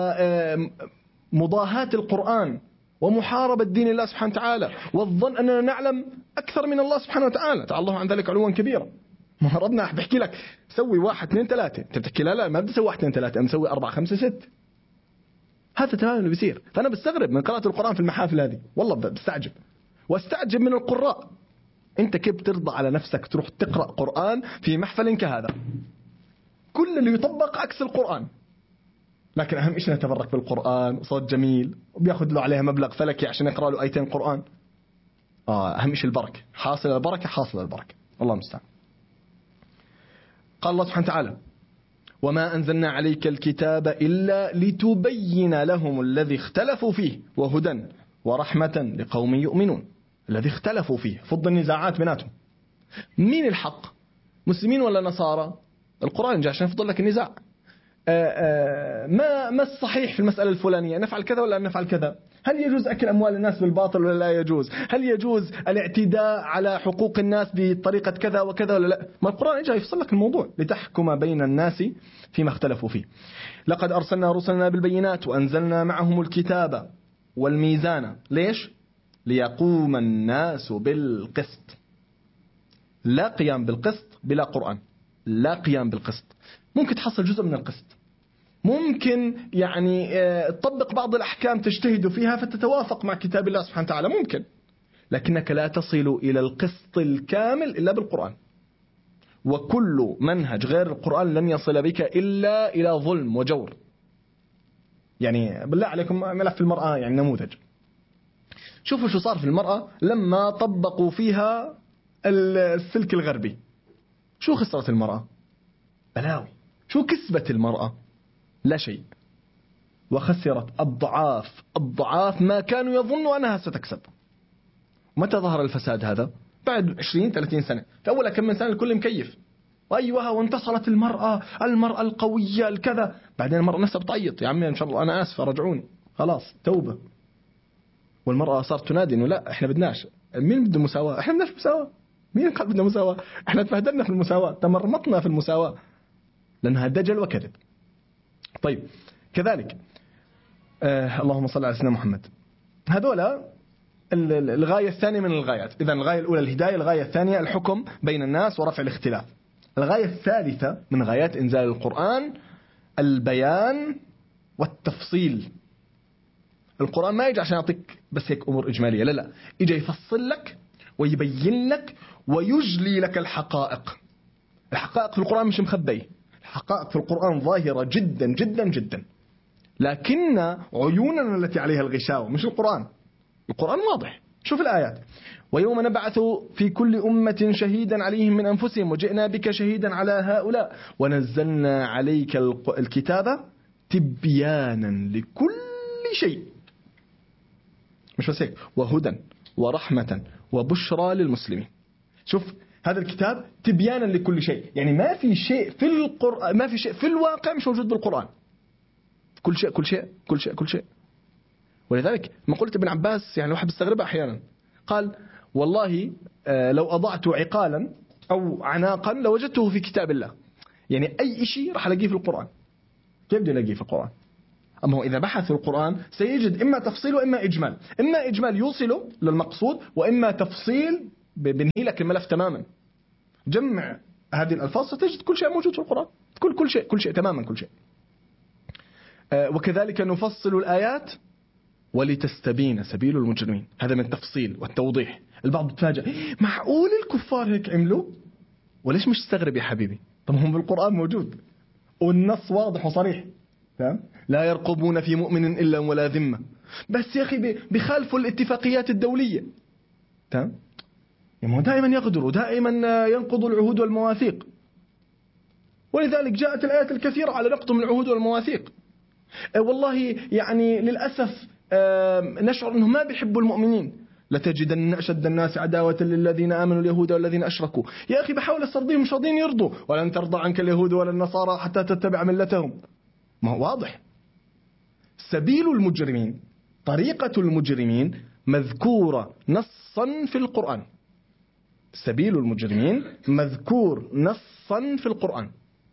B: ومضاهاة القرآن ومحاربة دين الله سبحانه وتعالى والظن أننا نعلم أكثر من الله سبحانه وتعالى، تعالى الله عن ذلك علوا كبيرا. ما ربنا بحكي لك سوي 1 2 3، انت بتحكي لا ما بدي اسوي 1 2 3، انا مسوي 4 5 6. هذا تمام اللي بيصير. فانا بستغرب من قراءة القرآن في المحافل هذه، والله بستعجب، واستعجب من القراء. انت كيف بترضى على نفسك تروح تقرأ قرآن في محفل كهذا؟ كل اللي يطبق عكس القرآن، لكن اهم شيء نتبرك بالقرآن وصوت جميل وبياخذ له عليها مبلغ فلكي عشان يقرأ له آيتين قرآن. اهم شيء البركة، حاصل البركة حاصل البركة، الله المستعان. قال الله سبحانه وتعالى: وما أنزلنا عليك الكتاب إلا لتبين لهم الذي اختلفوا فيه وهدى ورحمة لقوم يؤمنون. الذي اختلفوا فيه، فض النزاعات بيناتهم. مين الحق؟ مسلمين ولا نصارى؟ القرآن جاء عشان يفضل لك النزاع. ما الصحيح في المسألة الفلانية؟ نفعل كذا ولا نفعل كذا؟ هل يجوز أكل أموال الناس بالباطل ولا لا يجوز؟ هل يجوز الاعتداء على حقوق الناس بطريقة كذا وكذا ولا لا؟ ما القرآن جاء يفصل لك الموضوع لتحكم بين الناس فيما اختلفوا فيه. لقد أرسلنا رسلنا بالبينات وأنزلنا معهم الكتاب والميزان. ليش؟ ليقوم الناس بالقسط. لا قيام بالقسط بلا قرآن، لا قيام بالقسط. ممكن تحصل جزء من القسط، ممكن يعني تطبق بعض الأحكام تجتهد فيها فتتوافق مع كتاب الله سبحانه وتعالى، ممكن، لكنك لا تصل إلى القسط الكامل إلا بالقرآن. وكل منهج غير القرآن لن يصل بك إلا إلى ظلم وجور. يعني بالله عليكم ملف المرأة يعني نموذج. شوفوا شو صار في المرأة لما طبقوا فيها السلك الغربي. شو خسرت المرأة؟ بلاوي. شو كسبت المرأة؟ لا شيء. وخسرت أضعاف ما كانوا يظنوا أنها ستكسب. متى ظهر الفساد هذا؟ بعد 20-30 سنة. في أول كم من سنة الكل مكيف، أيوها وانتصرت المرأة القوية الكذا. بعدين المرأة نفسها بتعيط، يا عمي إن شاء الله أنا آسفة رجعوني، خلاص توبة. والمرأة صارت تنادي إنه لا إحنا بدناش. مين بده مساواة؟ إحنا بدناش مساواة. مين قال بدنا مساواة؟ إحنا تبهدلنا في المساواة، تمرمطنا في المساواة، لأنها دجل وكذب. طيب كذلك اللهم صل على سيدنا محمد. هذولا الغاية الثانية من الغايات. إذن الغاية الأولى الهداية، الغاية الثانية الحكم بين الناس ورفع الاختلاف. الغاية الثالثة من غايات إنزال القرآن البيان والتفصيل. القرآن ما يجي عشان يعطيك بس هيك أمور إجمالية، لا يجي يفصل لك ويبين لك ويجلي لك الحقائق. الحقائق في القرآن مش مخبية، الحقائق في القرآن ظاهرة جدا جدا جدا، لكن عيوننا التي عليها الغشاوة مش القرآن. القرآن واضح. شوف الآيات: ويوم نبعث في كل أمة شهيدا عليهم من أنفسهم وجئنا بك شهيدا على هؤلاء ونزلنا عليك الكتاب تبيانا لكل شيء. مش بس هيك، وهدى ورحمة وبشرى للمسلمين. شوف هذا الكتاب تبيانا لكل شيء، يعني ما في شيء في القرآن، ما في شيء في الواقع مش موجود بالقرآن. كل شيء كل شيء كل شيء كل شيء. ولذلك ما قلت ابن عباس يعني الواحد بيستغربها أحيانا، قال والله لو أضعت عقالا أو عناقا لوجدته في كتاب الله. يعني أي شيء راح ألاقيه في القرآن. كيف بدي ألاقيه في القرآن؟ أما هو إذا بحث في القرآن سيجد إما تفصيل وإما إجمال، إما إجمال يوصله للمقصود وإما تفصيل بنهي لك الملف تماما. جمع هذه الألفاظ ستجد كل شيء موجود في القرآن، كل شيء تماما كل شيء. وكذلك نفصل الآيات ولتستبين سبيل المجرمين. هذا من التفصيل والتوضيح. البعض بتفاجأ، معقول الكفار هيك عملوا؟ وليش مش تستغرب يا حبيبي؟ طب هم بالقرآن موجود والنص واضح وصريح، لا يرقبون في مؤمن إلا ولا ذمة. بس يا أخي بخالفوا الاتفاقيات الدولية، تمام؟ يعني دائما يغدروا، دائما ينقضوا العهود والمواثيق، ولذلك جاءت الآيات الكثيرة على نقضهم العهود والمواثيق. والله يعني للأسف نشعر أنهم ما بيحبوا المؤمنين. لتجدن أشد الناس عداوة للذين آمنوا اليهود والذين أشركوا. يا أخي بحاول أسترضيهم مش راضين يرضوا. ولن ترضى عنك اليهود ولا النصارى حتى تتبع ملتهم. ما هو واضح. سبيل المجرمين، طريقة المجرمين مذكورة نصا في القرآن. سبيل المجرمين مذكور نصا في القرآن.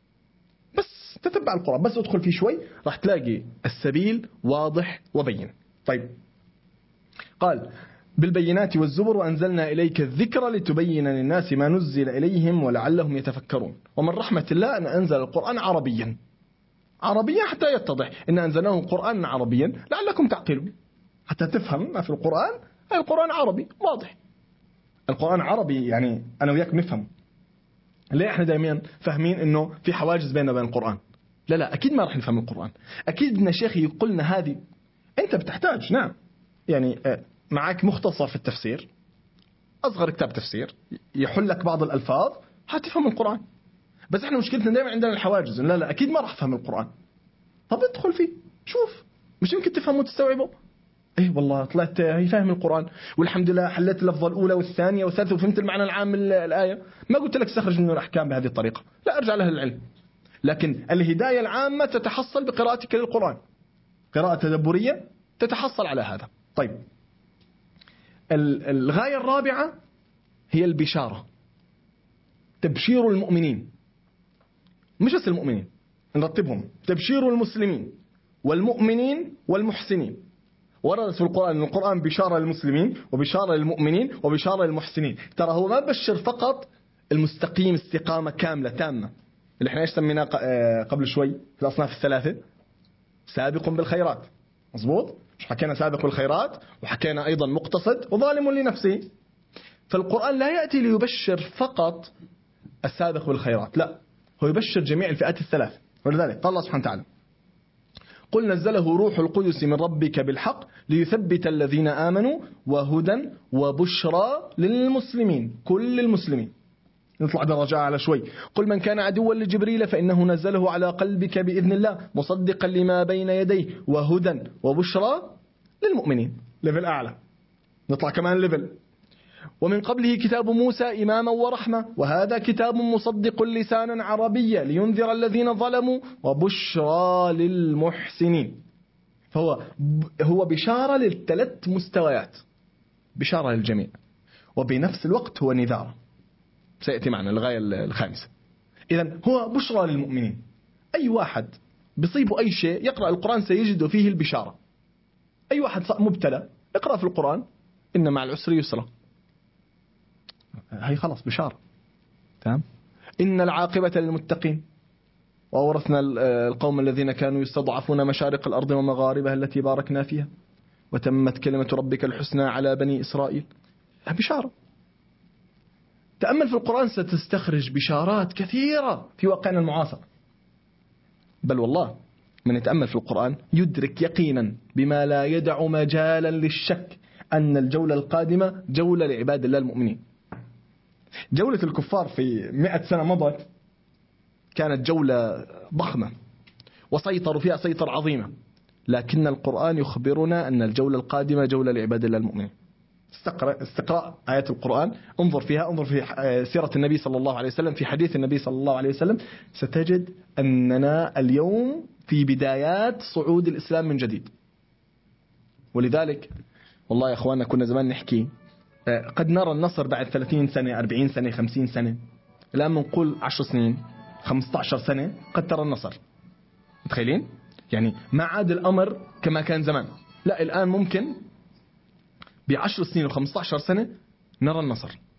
B: بس تتبع القرآن، بس ادخل فيه شوي راح تلاقي السبيل واضح وبين. طيب قال بالبينات والزبر وأنزلنا إليك الذكر لتبين للناس ما نزل إليهم ولعلهم يتفكرون. ومن رحمة الله أن أنزل القرآن عربيا حتى يتضح إن أنزلناه قرآن عربيا لعلكم تعقلون، حتى تفهم ما في القرآن. القرآن عربي واضح، القرآن عربي، يعني أنا وياك نفهم. ليه احنا دائما فاهمين انه في حواجز بيننا وبين القرآن؟ لا اكيد ما راح نفهم القرآن. اكيد بدنا شيخ يقولنا هذه. انت بتحتاج نعم يعني معك مختصر في التفسير، اصغر كتاب تفسير يحل لك بعض الالفاظ حتفهم القرآن. بس احنا مشكلتنا دائما عندنا الحواجز، لا اكيد ما راح افهم القرآن. طب ادخل فيه شوف، مش يمكن تفهم وتستوعبه. ايه والله طلعت هي فاهم القرآن والحمد لله، حليت اللفظة الأولى والثانية والثالثة وفهمت المعنى العام الآية. ما قلت لك استخرج منه الأحكام بهذه الطريقة، لا أرجع لها العلم. لكن الهداية العامة تتحصل بقراءتك للقرآن، قراءة تدبرية تتحصل على هذا. طيب الغاية الرابعة هي البشارة، تبشير المؤمنين. مش بس المؤمنين، نرتبهم: تبشير المسلمين والمؤمنين والمحسنين. وردت في القرآن أن القرآن بشارة للمسلمين وبشارة للمؤمنين وبشارة للمحسنين. ترى هو ما بشر فقط المستقيم استقامة كاملة تامة، اللي احنا ايش سميناه قبل شوي في الأصناف الثلاثة؟ سابق بالخيرات. مظبوط؟ مش حكينا سابق بالخيرات، وحكينا أيضا مقتصد وظالم لنفسه. فالقرآن لا يأتي ليبشر فقط السابق بالخيرات، لا، هو يبشر جميع الفئات الثلاث. ولذلك قال الله سبحانه وتعالى: قل نزله روح القدس من ربك بالحق ليثبت الذين آمنوا وهدى وبشرى للمسلمين، كل المسلمين. نطلع درجة على شوي. قل من كان عدوا لجبريل فإنه نزله على قلبك بإذن الله مصدقا لما بين يديه وهدى وبشرى للمؤمنين. ليفل أعلى. نطلع كمان ليفل. ومن قبله كتاب موسى إماما ورحمة وهذا كتاب مصدق لسانا عربيا لينذر الذين ظلموا وبشرى للمحسنين. فهو بشارة للثلاث مستويات، بشارة للجميع، وبنفس الوقت هو نذار، سيأتي معنا الغاية الخامسة. إذن هو بشرى للمؤمنين. أي واحد بيصيبه أي شيء يقرأ القرآن سيجد فيه البشارة. أي واحد مبتلى يقرأ في القرآن إن مع العسر يسرا، هي خلاص بشارة. تمام. إن العاقبة للمتقين وأورثنا القوم الذين كانوا يستضعفون مشارق الأرض ومغاربها التي باركنا فيها وتمت كلمة ربك الحسنى على بني إسرائيل. بشارة. تأمل في القرآن ستستخرج بشارات كثيرة في واقعنا المعاصر. بل والله من يتأمل في القرآن يدرك يقينا بما لا يدع مجالا للشك أن الجولة القادمة جولة لعباد الله المؤمنين. جولة الكفار في 100 سنة مضت كانت جولة ضخمة وسيطروا فيها سيطرة عظيمة، لكن القرآن يخبرنا أن الجولة القادمة جولة لعباد الله المؤمنين. استقرأ آيات القرآن، انظر في سيرة النبي صلى الله عليه وسلم، في حديث النبي صلى الله عليه وسلم، ستجد أننا اليوم في بدايات صعود الإسلام من جديد. ولذلك والله يا أخوانا كنا زمان نحكي قد نرى النصر بعد 30 سنة 40 سنة 50 سنة. الآن بنقول 10 سنين 15 سنة قد ترى النصر. متخيلين؟ يعني ما عاد الأمر كما كان زمان، لا، الآن ممكن ب10 سنين و15 سنة نرى النصر.